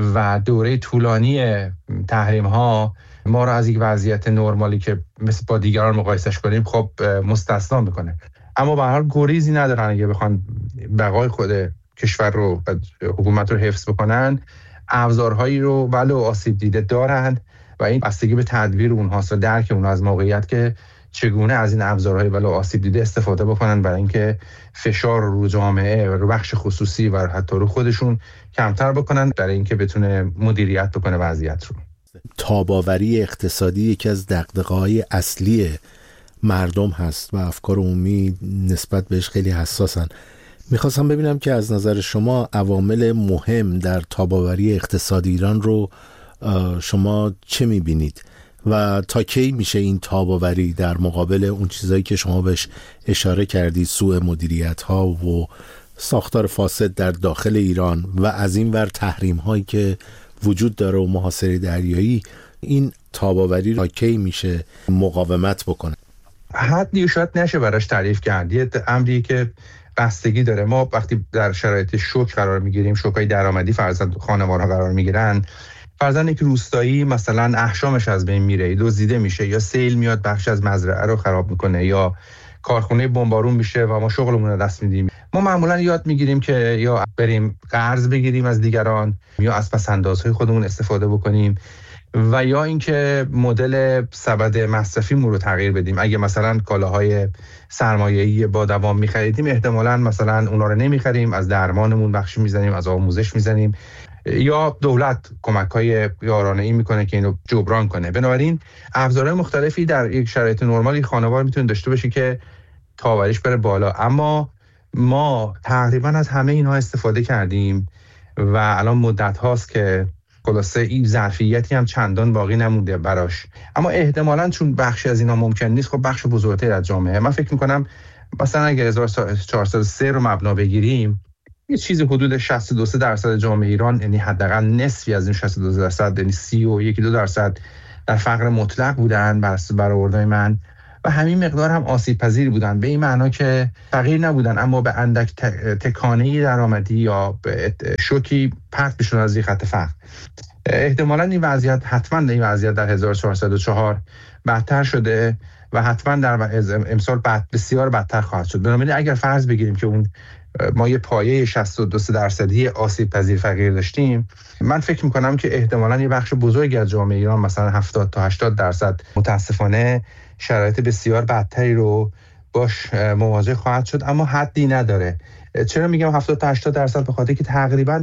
و دوره طولانی تحریم‌ها ما رو از یک وضعیت نرمالی که مثل با دیگران مقایسش کنیم خب مستثنا میکنه. اما به هر حال گریزی ندارن اگه بخوان بقای خود کشور رو و حکومت رو حفظ بکنن. ابزارهایی رو ولو آسیب دیده دارن و این بستگی به تدبیر اونهاست و درک اونها از موقعیت که چگونه از این ابزارهای ولو آسیب دیده استفاده بکنن برای اینکه فشار رو جامعه و رو بخش خصوصی و حتی رو خودشون کمتر بکنن، برای اینکه بتونه مدیریت بکنه وضعیت رو. تاب‌آوری اقتصادی یکی از دغدغه‌های اصلی مردم هست و افکار عمومی نسبت بهش خیلی حساسن. میخواستم ببینم که از نظر شما عوامل مهم در تاب‌آوری اقتصاد ایران رو شما چه میبینید و تا کی میشه این تاب‌آوری در مقابل اون چیزایی که شما بهش اشاره کردید، سوء مدیریت ها و ساختار فاسد در داخل ایران و از این ور تحریم هایی که وجود داره و محاصره دریایی، این تاب‌آوری را کی میشه مقاومت بکنه؟ حدی شاید نشه براش تعریف کرد. یه امری که بستگی داره. ما وقتی در شرایط شوک قرار میگیریم، شوکای درآمدی فرضاً خانوارها قرار میگیرن، فرضاً یک روستایی مثلا احشامش از بین میره، دزدیده میشه، یا سیل میاد بخش از مزرعه رو خراب میکنه، یا کارخونه بمبارون میشه و ما شغلمون رو دست میدیم ما معمولا یاد میگیریم که یا بریم قرض بگیریم از دیگران یا از پس‌اندازهای خودمون استفاده بکنیم و یا اینکه مدل سبد مصرفیمون رو تغییر بدیم. اگه مثلا کالاهای سرمایه‌ای با دوام می‌خریدیم احتمالاً مثلا اونا رو نمی‌خریم، از درمانمون بخشی می‌زنیم، از آموزش می‌زنیم، یا دولت کمک‌های یارانه‌ای می‌کنه که اینو جبران کنه. بنابراین ابزارهای مختلفی در یک شرایط نرمال خانوار می‌تونه داشته باشه که تاوریش بره بالا، اما ما تقریبا از همه اینها استفاده کردیم و الان مدت هاست که خلاصه این ظرفیتی هم چندان باقی نمونده براش. اما احتمالاً چون بخشی از اینا ممکن نیست، خب بخش بزرگتری از جامعه، من فکر می‌کنم مثلا اگه 1403 رو مبنا بگیریم، یه چیزی حدود 62% جامعه ایران، یعنی حداقل نصفی از این 62%، یعنی 31-2% در فقر مطلق بودن بر برآوردهای من، و همین مقدار هم آسیب پذیر بودن، به این معنا که فقیر نبودن اما به اندک تکانه‌ای درآمدی یا به شوکی پرت میشدن از خط فقر. احتمالاً این وضعیت در 1404 بدتر شده و حتما در امسال بسیار بدتر خواهد شد. بنابراین اگر فرض بگیریم که اون ما یه پایه 62% آسیب پذیر فقیر داشتیم، من فکر میکنم که احتمالاً یه بخش بزرگی از جامعه ایران، مثلا 70-80%، متاسفانه شرایط بسیار بدتری رو باش مواجه خواهد شد، اما حدی نداره. چرا میگم 70-80%؟ به خاطر که تقریباً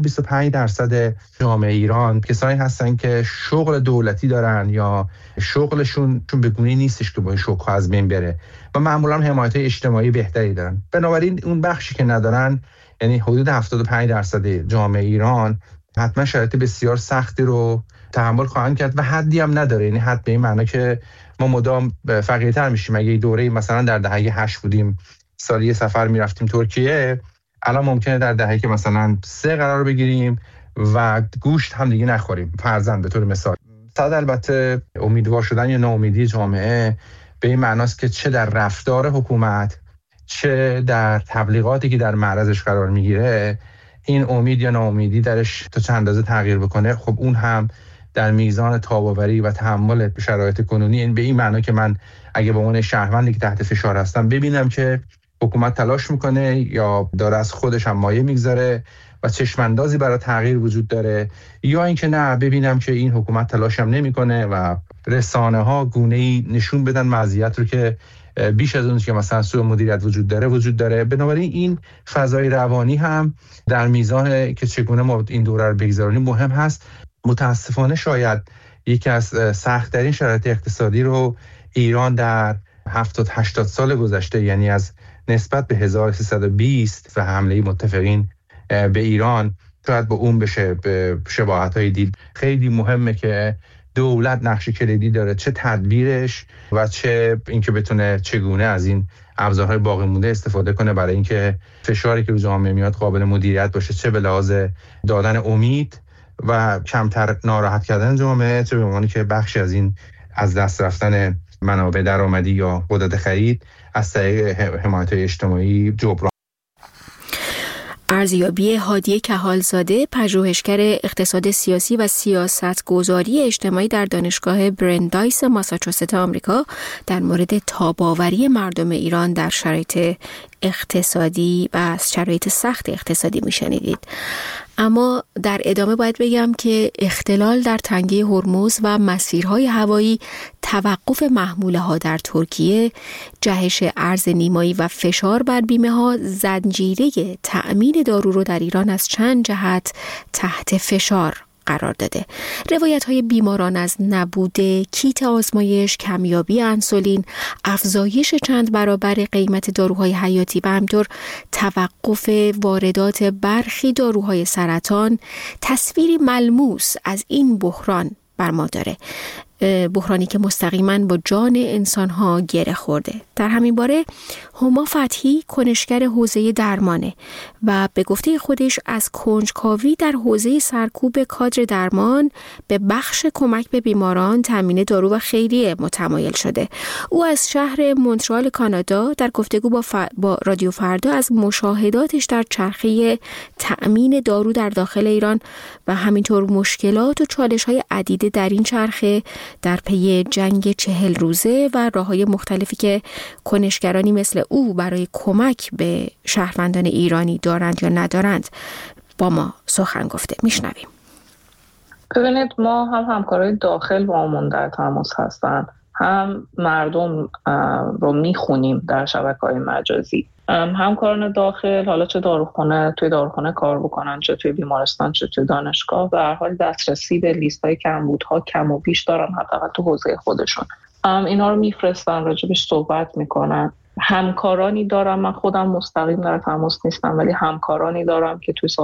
25% جامعه ایران کسانی هستن که شغل دولتی دارن یا شغلشون چون به گونه‌ای نیستش که با این شغل از بین بره و معمولاً حمایت اجتماعی بهتری دارن. بنابراین اون بخشی که ندارن، یعنی حدود 75% جامعه ایران، حتما شرایط بسیار سختی رو تحمل خواهند کرد و حدی هم نداره. یعنی حد به این معنی که ما مدام فقیرتر میشیم. اگه دوره مثلا در دهه 8 بودیم، سالی سفر میرفتیم ترکیه، الان ممکنه در دهه که مثلا 3 قرار بگیریم و گوشت هم دیگه نخوریم، فرضاً به طور مثال. صد البته امیدوار شدن یا ناامیدی جامعه به این معناست که چه در رفتار حکومت، چه در تبلیغاتی که در معرضش قرار میگیره، این امید یا ناامیدی درش تا چند اندازه تغییر بکنه. خب اون هم در میزان تاب‌آوری و تحمل شرایط کنونی، این به این معنی که من اگه به عنوان شهروندی که تحت فشار هستم ببینم که حکومت تلاش میکنه یا داره از خودش هم مایه میگذاره و چشماندازی برای تغییر وجود داره، یا اینکه نه ببینم که این حکومت تلاش هم نمیکنه و رسانه ها گونه‌ای نشون بدن مزیت رو که بیش از اون که مثلا سوء مدیریت وجود داره. بنابراین این فضای روانی هم در میزان که چگونه ما این دوره رو بگذرونیم مهم هست. متاسفانه شاید یکی از سخت‌ترین شرایط اقتصادی رو ایران در 70-80 سال گذشته، یعنی از نسبت به 1320 و حمله متفقین به ایران، شاید با اون بشه به شباهت‌های دید. خیلی مهمه که دولت نقش کلیدی داره، چه تدبیرش و چه اینکه بتونه چگونه از این ابزارهای باقی مونده استفاده کنه برای اینکه فشاری که رو جامعه میاد قابل مدیریت باشه، چه به لحاظ دادن امید و کمتر ناراحت کردن جامعه، چه به معنی که بخشی از این از دست رفتن منابع درآمدی یا قدرت خرید از طریق حمایت اجتماعی جبران. ارزیابی هادی کهالزاده، پژوهشگر اقتصاد سیاسی و سیاستگذاری اجتماعی در دانشگاه برندایس ماساچوست آمریکا، در مورد تاب‌آوری مردم ایران در شرایط اقتصادی و شرایط سخت اقتصادی میشنیدید. اما در ادامه باید بگم که اختلال در تنگه هرمز و مسیرهای هوایی، توقف محموله ها در ترکیه، جهش ارز نیمایی و فشار بر بیمه ها زنجیره تأمین دارو رو در ایران از چند جهت تحت فشار قرار داده. روایت‌های بیماران از نبود کیت آزمایش، کمیابی انسولین، افزایش چند برابر قیمت داروهای حیاتی و همینطور توقف واردات برخی داروهای سرطان تصویری ملموس از این بحران بر ما داره، بحرانی که مستقیما با جان انسانها گره خورده. در همین باره هما فتحی کنشگر حوزه درمانه و به گفته خودش از کنجکاوی در حوزه سرکوب کادر درمان به بخش کمک به بیماران تامین دارو و خیریه متمایل شده. او از شهر مونترال کانادا در گفتگو با رادیو فردا از مشاهداتش در چرخه تامین دارو در داخل ایران و همینطور مشکلات و چالش‌های عدیده در این چرخه در پی جنگ 40 روزه و راه‌های مختلفی که کنشگرانی مثل او برای کمک به شهروندان ایرانی دارند یا ندارند با ما سخن گفته. میشنویم. ببینید، ما همکارای داخل با همون در تماس هستن، هم مردم رو میخونیم در شبکه‌های مجازی. همکاران داخل، حالا چه توی داروخانه کار بکنن، چه توی بیمارستان، چه توی دانشگاه، به هر حال دسترسی به لیست‌های کمبودها کم و بیش دارن، حداقل تو حوزه خودشون. اینا رو میفرستن، راجبش صحبت میکنن. همکارانی دارم، من خودم مستقیم در تماس نیستم، ولی همکارانی دارم که توی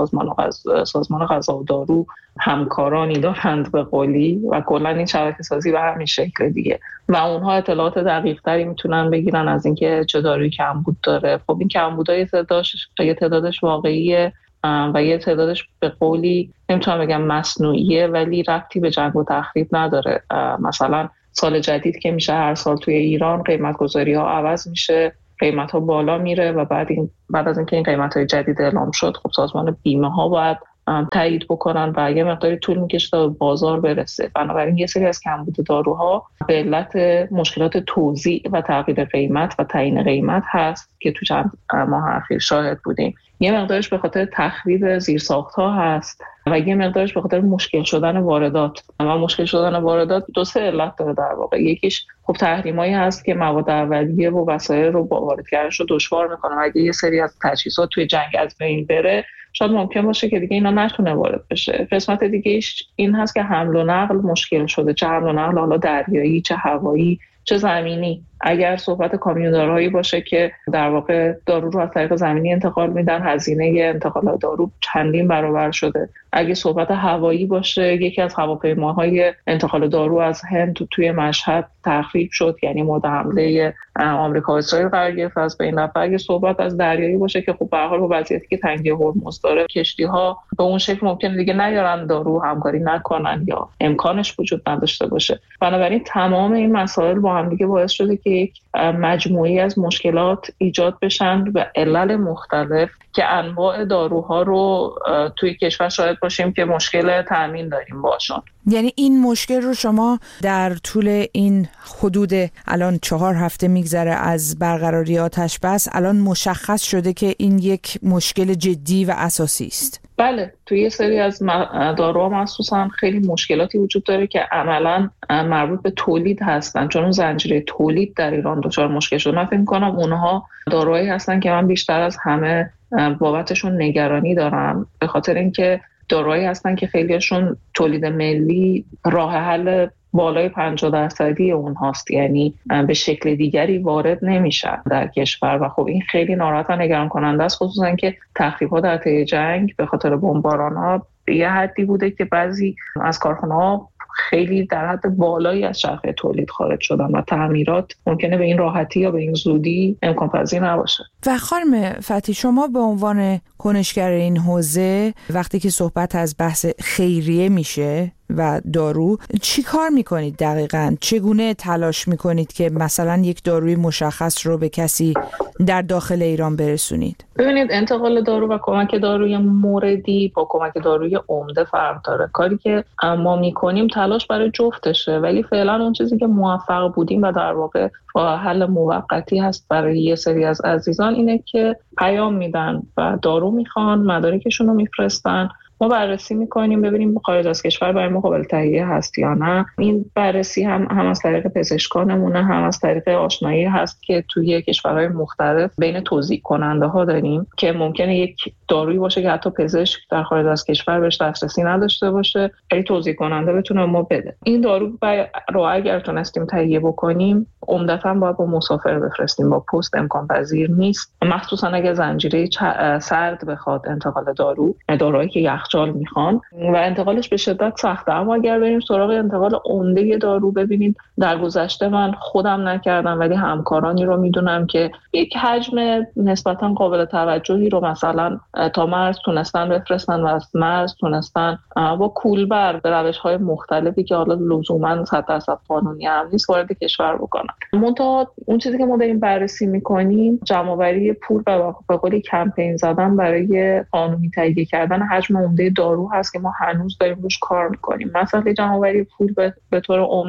سازمان غذا و دارو همکارانی دارند به قولی، و کلا این شبکه سازی به همین شکل دیگه، و اونها اطلاعات دقیق تری میتونن بگیرن از اینکه چه دارویی کمبود داره. خب این کمبودای یه تعدادش واقعیه و یه تعدادش به قولی نمیتونم بگم مصنوعیه، ولی ربطی به جنگ و تخریب نداره. مثلا سال جدید که میشه هر سال توی ایران قیمت گذاری ها عوض میشه، قیمت ها بالا میره و بعد از اینکه این قیمت های جدید اعلام شد، خب سازمان بیمه ها باید تایید بکنن و یه مقداری طول میکشه تا بازار برسه. بنابراین یه سری از کمبود داروها به علت مشکلات توزیع و تغییر قیمت و تعیین قیمت هست که تو چند ماه اخیر شاهد بودیم. یه مقدارش به خاطر تخریب زیرساخت‌ها هست و یه مقدارش به خاطر مشکل شدن واردات. و مشکل شدن واردات دو سه علت داره در واقع. یکیش خب تحریمایی هست که مواد اولیه و وسایل رو با واردگرش رو دشوار میکنه. اگه یه سری از تجهیزات توی جنگ از بین بره، شاید ممکن باشه که دیگه اینا نتونه وارد بشه. قسمت دیگه این هست که حمل و نقل مشکل شده، چه حمل و نقل حالا دریایی، چه هوایی، چه زمینی. اگر صحبت کامیوندارهایی باشه که در واقع دارو رو از طریق زمینی انتقال میدن، هزینه انتقال دارو چندین برابر شده. اگه صحبت هوایی باشه، یکی از هواپیماهای انتقال دارو از هند توی مشهد تخریب شد، یعنی مورد حمله آمریکا و اسرائیل قرار گرفت از بین رفت. اگه صحبت از دریایی باشه که خب به هر حال با وضعیتی که تنگی هرمز داره، کشتی‌ها به اون شکل ممکنه دیگه نیارن دارو، همکاری نکنن یا امکانش وجود نداشته باشه. بنابراین تمام این مسائل با هم دیگه باعث شده که یک مجموعی از مشکلات ایجاد بشن به علل مختلف که انواع داروها رو توی کشور شاهد باشیم که مشکل تامین داریم باشون. یعنی این مشکل رو شما در طول این حدود الان 4 هفته میگذره از برقراری آتش بس، الان مشخص شده که این یک مشکل جدی و اساسی است؟ بله، توی یه سری از داروها مخصوصا خیلی مشکلاتی وجود داره که عملاً مربوط به تولید هستن، چون اون زنجیره تولید در ایران دچار مشکل شده. من فکر می‌کنم اونها داروهایی هستن که من بیشتر از همه بابتشون نگرانی دارم، به خاطر اینکه داروهایی هستن که خیلیشون تولید ملی راه حل بالای 50% اونهاست، یعنی به شکل دیگری وارد نمیشن در کشور و خب این خیلی ناراحت و نگران کننده است، خصوصا که تخریب‌ها در طی جنگ به خاطر بمباران‌ها به یه حدی بوده که بعضی از کارخانه‌ها خیلی در حد بالایی از چرخه تولید خارج شدن و تعمیرات ممکنه به این راحتی یا به این زودی امکان پذیر نباشه. و خانم فتحی، شما به عنوان کنشگر این حوزه وقتی که صحبت از بحث خیریه میشه و دارو، چی کار میکنید دقیقاً؟ چگونه تلاش میکنید که مثلا یک داروی مشخص رو به کسی در داخل ایران برسونید؟ ببینید، انتقال دارو و کمک داروی موردی با کمک داروی عمده فرق داره. کاری که ما میکنیم تلاش برای جفتشه، ولی فعلا اون چیزی که موفق بودیم و در واقع راه حل موقتی هست برای یه سری از عزیزان اینه که پیام میدن و دارو میخوان، مدارکشون رو میفرستن، ما بررسی میکنیم ببینیم خارج از کشور برای ما قابل تهیه هست یا نه. این بررسی هم از طریق پزشکانمونه، هم از طریق آشنایی هست که توی کشورهای مختلف بین توزیع کننده ها داریم که ممکنه یک دارویی باشه که حتی پزشک در خارج از کشور بهش دسترسی نداشته باشه، ولی توزیع کننده بتونه ما بده. این دارو رو اگر تونستیم تهیه بکنیم عمدتاً باید با مسافر بفرستیم، با پست امکان پذیر نیست، مخصوصا اگه زنجیره سرد بخواد انتقال داروهایی که یخچال میخوان و انتقالش به شدت سخته. اما اگر بریم سراغ انتقال عمده دارو، ببینید در گذشته من خودم نکردم ولی همکارانی رو میدونم که یک حجم نسبتاً قابل توجهی رو مثلا تا مرز تونستن بفرستن و از مرز تونستن با کولبر به روش‌های مختلفی که حالا لزوماً 100% قانونی هم نیست وارد کشور بکنن. منتها اون چیزی که ما داریم بررسی میکنیم جمع‌آوری پول و به قولی کمپین زدن برای قانونی تهیه کردن حجم عمده دارو هست که ما هنوز داریم روش کار میکنیم. مثلا جمع‌آوری پول به طور عمده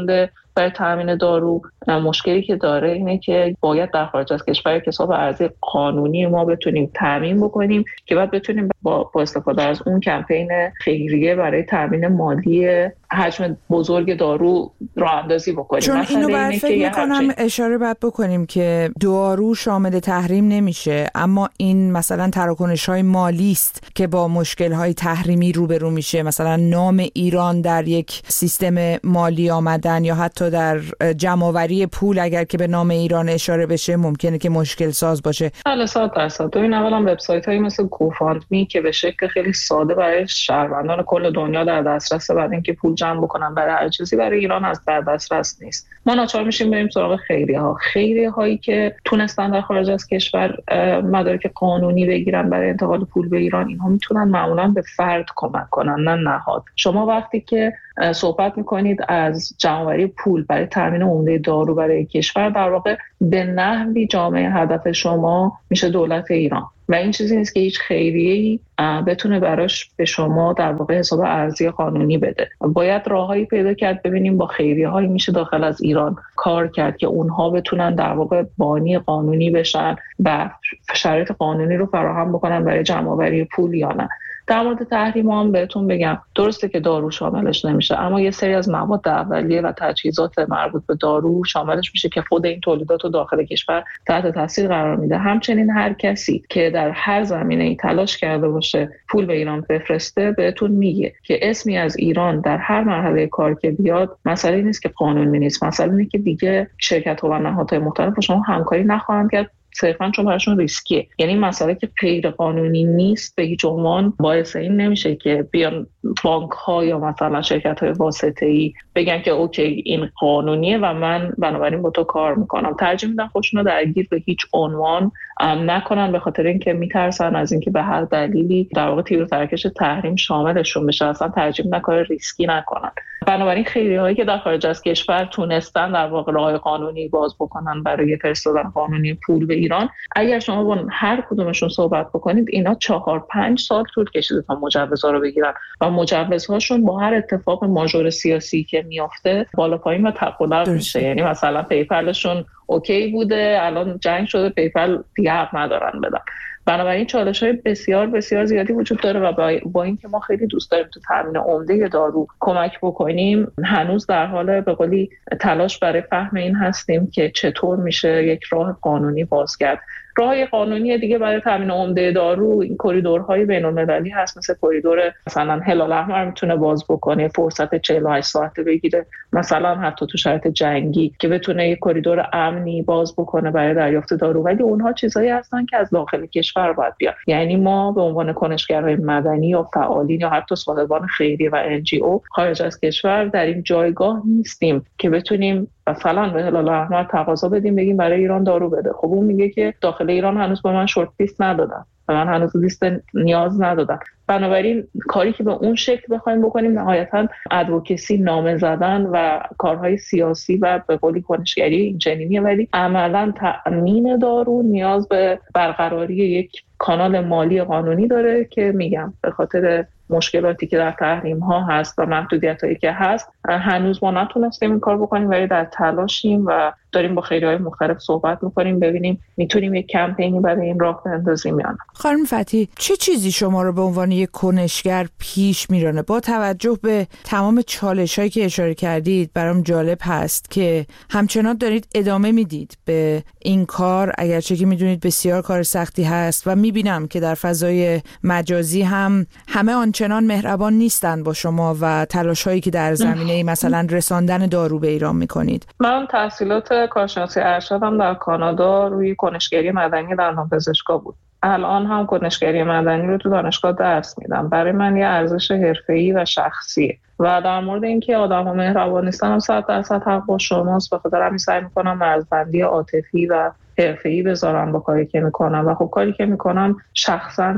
برای تامین دارو. مشکلی که داره اینه که باید در خارج از کشور کساب ارزی قانونی ما بتونیم تامین بکنیم که بعد بتونیم با استفاده از اون کمپین خیریه برای تامین مالی حجم بزرگ دارو راه اندازی بکنیم. چون اینو باید فکر میکنم اشاره باید بکنیم که دارو شامل تحریم نمیشه، اما این مثلا تراکنش‌های مالی است که با مشکل‌های تحریمی روبرو میشه، مثلا نام ایران در یک سیستم مالی آمدن یا حتی در جمع‌آوری پول اگر که به نام ایران اشاره بشه ممکنه که مشکل ساز باشه. بله 100%. این اولا وبسایت‌هایی مثل گوفاندمی که به شکل خیلی ساده برای شهروندان کل دنیا در دسترس بعد اینکه پول جمع بکنن برای هر چیزی برای ایران از در دسترس نیست. ما ناچار میشیم بریم سراغ خیریه هایی که تونستن در خارج از کشور مدارک قانونی بگیرن برای انتقال پول به ایران. اینها میتونن معمولا به فرد کمک کنن نه نهاد. شما وقتی که صحبت میکنید از جمع‌آوری پول برای تامین عمده دارو برای کشور، در واقع به نحوی جامعه هدف شما میشه دولت ایران و این چیزی نیست که هیچ خیریه‌ای بتونه براش به شما در واقع حساب ارزی قانونی بده. باید راههایی پیدا کرد ببینیم با خیریه‌هایی میشه داخل از ایران کار کرد که اونها بتونن در واقع بانی قانونی بشن و شرایط قانونی رو فراهم بکنن برای جمع‌آوری پول یا نه. در مورد تحریم هم بهتون بگم درسته که دارو شاملش نمیشه، اما یه سری از مواد اولیه و تجهیزات مربوط به دارو شاملش میشه که خود این تولیدات رو داخل کشور تحت تاثیر قرار میده. همچنین هر کسی که در هر زمینه‌ای تلاش کرده باشه پول به ایران بفرسته بهتون میگه که اسمی از ایران در هر مرحله کار که بیاد مسئله نیست که قانونی نیست، مسئله اینه که دیگه شرکت‌ها و نهادهای مختلف با شما همکاری نخواهند کرد صرفاً چون براشون ریسکیه. یعنی مسئله که غیر قانونی نیست به هیچ عنوان باعث این نمیشه که بیان بانک‌ها یا مثلا شرکت‌های واسطه‌ای بگن که اوکی این قانونیه و من بنابراین با تو کار میکنم. ترجیح میدن خودشون رو درگیر به هیچ عنوان نکنن، به خاطر اینکه میترسن از اینکه به هر دلیلی در واقع تیر و ترکش تحریم شاملشون بشه. اصلا ترجیح میدن کار ریسکی نکنن. بنابراین خیریهایی که در خارج از کشور تونستن در واقع راه قانونی باز بکنن برای فرستادن قانونی پول به ایران، اگر شما با هر کدومشون صحبت بکنید اینا 4-5 سال طول کشیده تا مجوزها رو بگیرن و مجوزهاشون با هر اتفاق ماژور سیاسی که میافته بالا پایین و تقلب میشه. یعنی مثلا پیپلشون اوکی بوده، الان جنگ شده، پیپل دیگه حق ندارن بدن. بنابراین چالش‌های بسیار بسیار زیادی وجود داره و با اینکه ما خیلی دوست داریم تو تامین عمده دارو کمک بکنیم، هنوز در حال به قولی تلاش برای فهم این هستیم که چطور میشه یک راه قانونی باز کرد. راه قانونی دیگه برای تامین عمده دارو این کریدورهای بین‌المللی هست، مثل کریدور مثلا هلال احمر میتونه باز بکنه، فرصت 48 ساعته بگیره، مثلا حتی تو شرایط جنگی که بتونه یک کریدور امنی باز بکنه برای دریافت دارو. ولی اونها چیزایی هستن که از داخل کشور باید بیاد. یعنی ما به عنوان کنشگرهای مدنی یا فعالین یا حتی صاحبان خیریه و NGO خارج از کشور در این جایگاه نیستیم که بتونیم مثلا به هلال احمر تقاضا بدیم بگیم برای ایران دارو بده. خب اون میگه که داخل ایران هنوز به من شورت لیست ندادن، به من هنوز لیست نیاز ندادن. بنابراین کاری که به اون شکل بخوایم بکنیم نهایتاً ادوکسی، نامه زدن و کارهای سیاسی و به قولی کنشگری اینچنینیه، ولی عملاً تأمین دارو نیاز به برقراری یک کانال مالی قانونی داره که میگم به خاطر مشکلاتی که در تحریم ها هست و محدودیتایی که هست هنوز ما نتونستیم این کار بکنیم، ولی در تلاشیم و داریم با خیریهای مختلف صحبت میکنیم ببینیم میتونیم یک کمپینی برای این راه بندازیم یا نه. خانم فتحی، چه چیزی شما رو به عنوان یک کنشگر پیش میرانه؟ با توجه به تمام چالش‌هایی که اشاره کردید برام جالب هست که همچنان دارید ادامه میدید به این کار، اگرچه که میدونید بسیار کار سختی هست و میبینم که در فضای مجازی هم همه آنچنان مهربان نیستن با شما و تلاش‌هایی که در زمینه مثلا رساندن دارو به ایران میکنید. من تحصیلات کارشناسی ارشدم در کانادا روی کنشگری مدنی دندانپزشکا بود. الان هم کنشگری مدنی رو تو دانشگاه درس میدم. برای من یه ارزش حرفه‌ای و شخصیه و در مورد اینکه آدم‌ها مهربان نیستن 100% حق با شماست. به خاطر همین سعی می‌کنم مرزبندی عاطفی و حرفه‌ای بذارم با کاری که میکنم و خب کاری که میکنم شخصا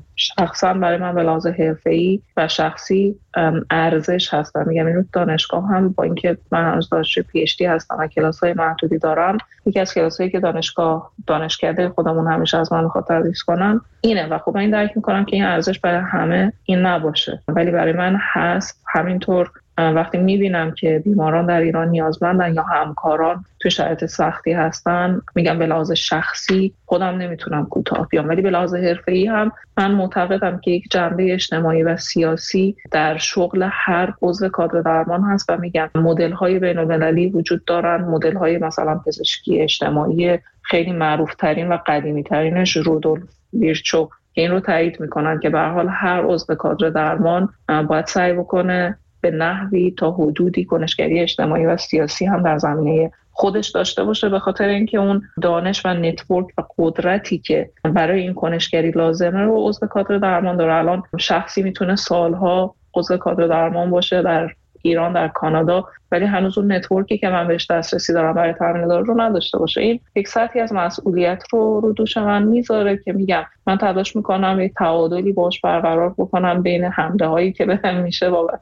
برای من به لحاظ حرفه‌ای و شخصی ارزش هست. میگم این دانشگاه هم با اینکه من هنوز دانشجوی PhD هستم و کلاس‌های محدودی دارم، یکی از کلاس‌هایی که دانشکده خودمون همیشه از من می‌خواد تدریس کنن اینه و خب من درک میکنم که این ارزش برای همه این نباشه، ولی برای من هست. همینطور وقتی میبینم که بیماران در ایران نیازمندن یا همکاران تو شرایط سختی هستن، میگم به لحاظ شخصی خودم نمیتونم کوتاه بیام، ولی به لحاظ حرفه‌ای هم من معتقدم که یک جنبه اجتماعی و سیاسی در شغل هر عضو کادر درمان هست و میگم مدل‌های بین‌المللی وجود دارن. مدل‌های مثلا پزشکی اجتماعی خیلی معروف‌ترین و قدیمی‌ترینش رودولف ویرچو این رو تایید میکنن که به هر حال هر عضو کادر درمان باید سعی بکنه به نحوی تا حدودی کنشگری اجتماعی و سیاسی هم در زمینه خودش داشته باشه، به خاطر اینکه اون دانش و نتورک و قدرتی که برای این کنشگری لازمه رو عضو کادر درمان داره. الان شخصی میتونه سالها عضو کادر درمان باشه در ایران، در کانادا، ولی هنوز اون نتورکی که من بهش دسترسی دارم برای تامین دارو رو نداشته باشه. این یک سطحی از مسئولیت رو دوش من میذاره که میگم من تلاش میکنم یک تعادلی باش برقرار بکنم بین حمله هایی که بهم میشه بابت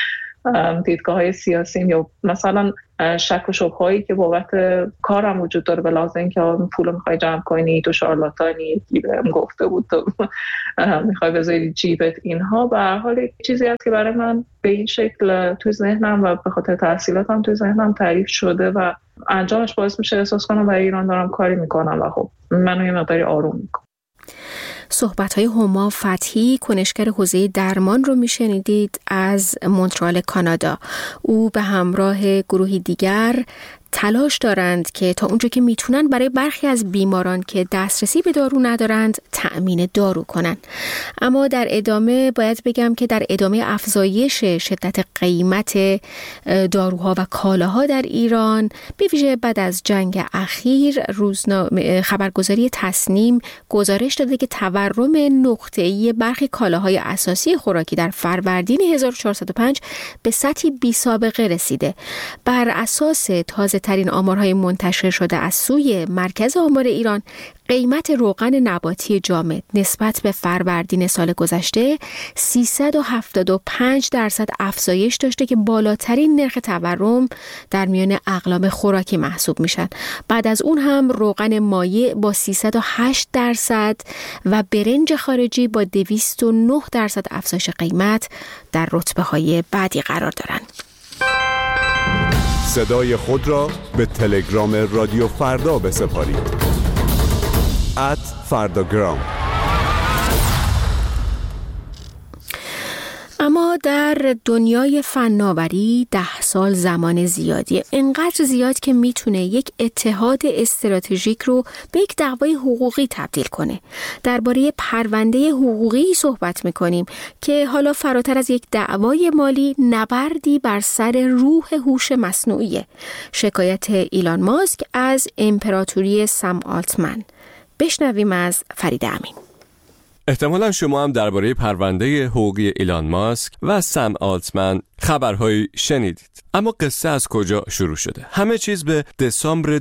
دیدگاه‌های سیاسی یا مثلا شک و شبهه‌ای که بابت کارم وجود داره، به لحاظ اینکه پول می‌خوای جمع کنی، تو شارلاتانی، بهم گفته بود تو می‌خوای بذاری جیبت، اینها به هر حال چیزی است که برای من به این شکل تو ذهنم و به خاطر تحصیلاتم تو ذهنم تعریف شده و انجامش باعث میشه احساس کنم برای ایران دارم کاری می‌کنم و خب منو یه مقداری آروم می‌کنه. صحبت‌های هما فتحی، کنشگر حوزه درمان رو میشنیدید از مونترال کانادا. او به همراه گروهی دیگر تلاش دارند که تا اونجا که میتونن برای برخی از بیماران که دسترسی به دارو ندارند تأمین دارو کنن. اما در ادامه باید بگم که در ادامه افزایش شدت قیمت داروها و کالاها در ایران، به ویژه بعد از جنگ اخیر، خبرگزاری تصنیم گزارش داده که تورم نقطه‌ای برخی کالاهای اساسی خوراکی در فروردین 1405 به سطحی بی‌سابقه رسیده. بر اساس تازه ترین آمارهای منتشر شده از سوی مرکز آمار ایران، قیمت روغن نباتی جامد نسبت به فروردین سال گذشته 375% افزایش داشته که بالاترین نرخ تورم در میان اقلام خوراکی محسوب میشن. بعد از اون هم روغن مایع با 308% و برنج خارجی با 209% افزایش قیمت در رتبه‌های بعدی قرار دارن. صدای خود را به تلگرام رادیو فردا بسپارید. @فرداگرام. اما در دنیای فناوری 10 سال زمان زیادیه، انقدر زیاد که میتونه یک اتحاد استراتژیک رو به یک دعوای حقوقی تبدیل کنه. درباره پرونده حقوقی صحبت میکنیم که حالا فراتر از یک دعوای مالی، نبردی بر سر روح هوش مصنوعیه. شکایت ایلان ماسک از امپراتوری سم آلتمن. بشنویم از فرید امین. احتمالاً شما هم درباره پرونده حقوقی ایلان ماسک و سم آلتمن خبرهایی شنیدید. اما قصه از کجا شروع شده؟ همه چیز به دسامبر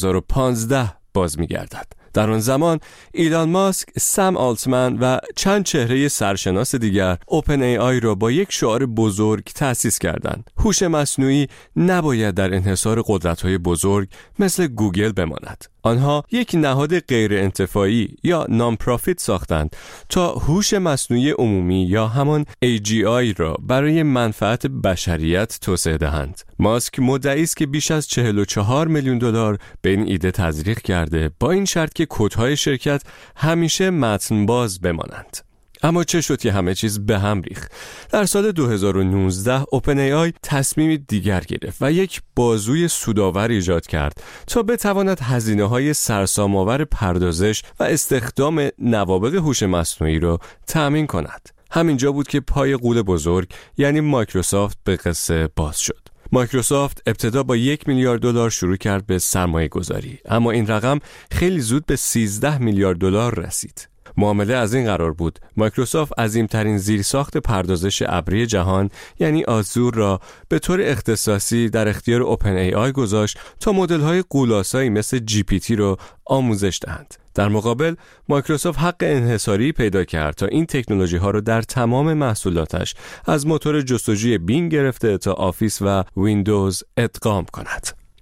2015 باز می‌گردد. در آن زمان ایلان ماسک، سم آلتمن و چند چهره سرشناس دیگر اوپن ای آی را با یک شعار بزرگ تأسیس کردند: هوش مصنوعی نباید در انحصار قدرت‌های بزرگ مثل گوگل بماند. آنها یک نهاد غیر انتفاعی یا نان پرافیت ساختند تا هوش مصنوعی عمومی یا همان AGI را برای منفعت بشریت توسعه دهند. ماسک مدعی است که بیش از 44 میلیون دلار به این ایده تزریق کرده، با این شرط که کدهای شرکت همیشه متن باز بمانند. اما چه شد که همه چیز به هم ریخت؟ در سال 2019 اوپن ای آی تصمیمی دیگر گرفت و یک بازوی سودآور ایجاد کرد تا بتواند هزینه‌های سرسام‌آور پردازش و استخدام نوابغ هوش مصنوعی را تأمین کند. همینجا بود که پای غول بزرگ یعنی مایکروسافت به قصه باز شد. مایکروسافت ابتدا با 1 میلیارد دلار شروع کرد به سرمایه گذاری، اما این رقم خیلی زود به 13 میلیارد دلار رسید. معامله از این قرار بود: مایکروسافت عظیم‌ترین زیرساخت پردازش ابری جهان یعنی آزور را به طور اختصاصی در اختیار اوپن ای آی گذاشت تا مدل‌های غول‌آسایی مثل جی پی تی را آموزش دهند. در مقابل مایکروسافت حق انحصاری پیدا کرد تا این تکنولوژی‌ها را در تمام محصولاتش از موتور جستجوی بینگ گرفته تا آفیس و ویندوز ادغام کند.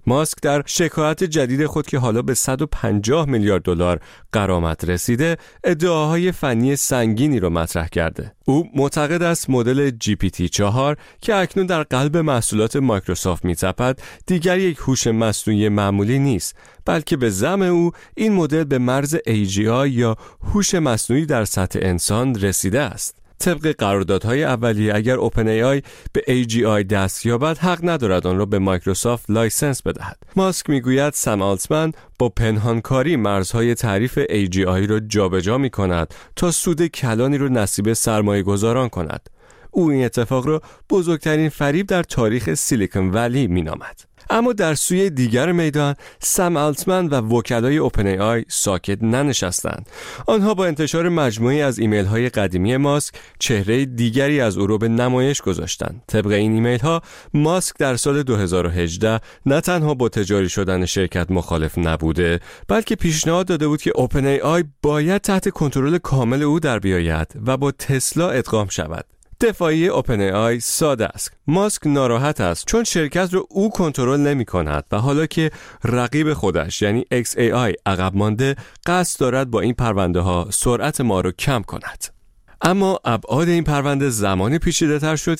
ماسک در شکایت جدید خود که حالا به 150 میلیارد دلار غرامت رسیده، ادعاهای فنی سنگینی را مطرح کرده. او معتقد است مدل GPT-4 که اکنون در قلب محصولات مایکروسافت می‌تپد، دیگر یک هوش مصنوعی معمولی نیست، بلکه به زعم او این مدل به مرز AGI یا هوش مصنوعی در سطح انسان رسیده است. طبق قراردادهای اولیه اگر اوپن ای آی به AGI دست یابد، حق ندارد آن را به مایکروسافت لایسنس بدهد. ماسک میگوید سم آلتمن با پنهانکاری مرزهای تعریف AGI را جابجا می‌کند تا سود کلانی را نصیب سرمایه‌گذاران کند. او این اتفاق را بزرگترین فریب در تاریخ سیلیکون ولی مینامد. اما در سوی دیگر میدان سم آلتمن و وکلای اوپن ای آی ساکت ننشستند. آنها با انتشار مجموعی از ایمیل های قدیمی ماسک چهره دیگری از او را به نمایش گذاشتند. طبق این ایمیل ها ماسک در سال 2018 نه تنها با تجاری شدن شرکت مخالف نبوده، بلکه پیشنهاد داده بود که اوپن ای آی باید تحت کنترل کامل او در بیاید و با تسلا ادغام شود. دفاعی اوپن ای آی ساده است. ماسک ناراحت است چون شرکت را او کنترل نمی کند و حالا که رقیب خودش یعنی XAI عقب مانده، قصد دارد با این پرونده ها سرعت ما را کم کند. اما ابعاد این پرونده زمانی پیچیده‌تر شد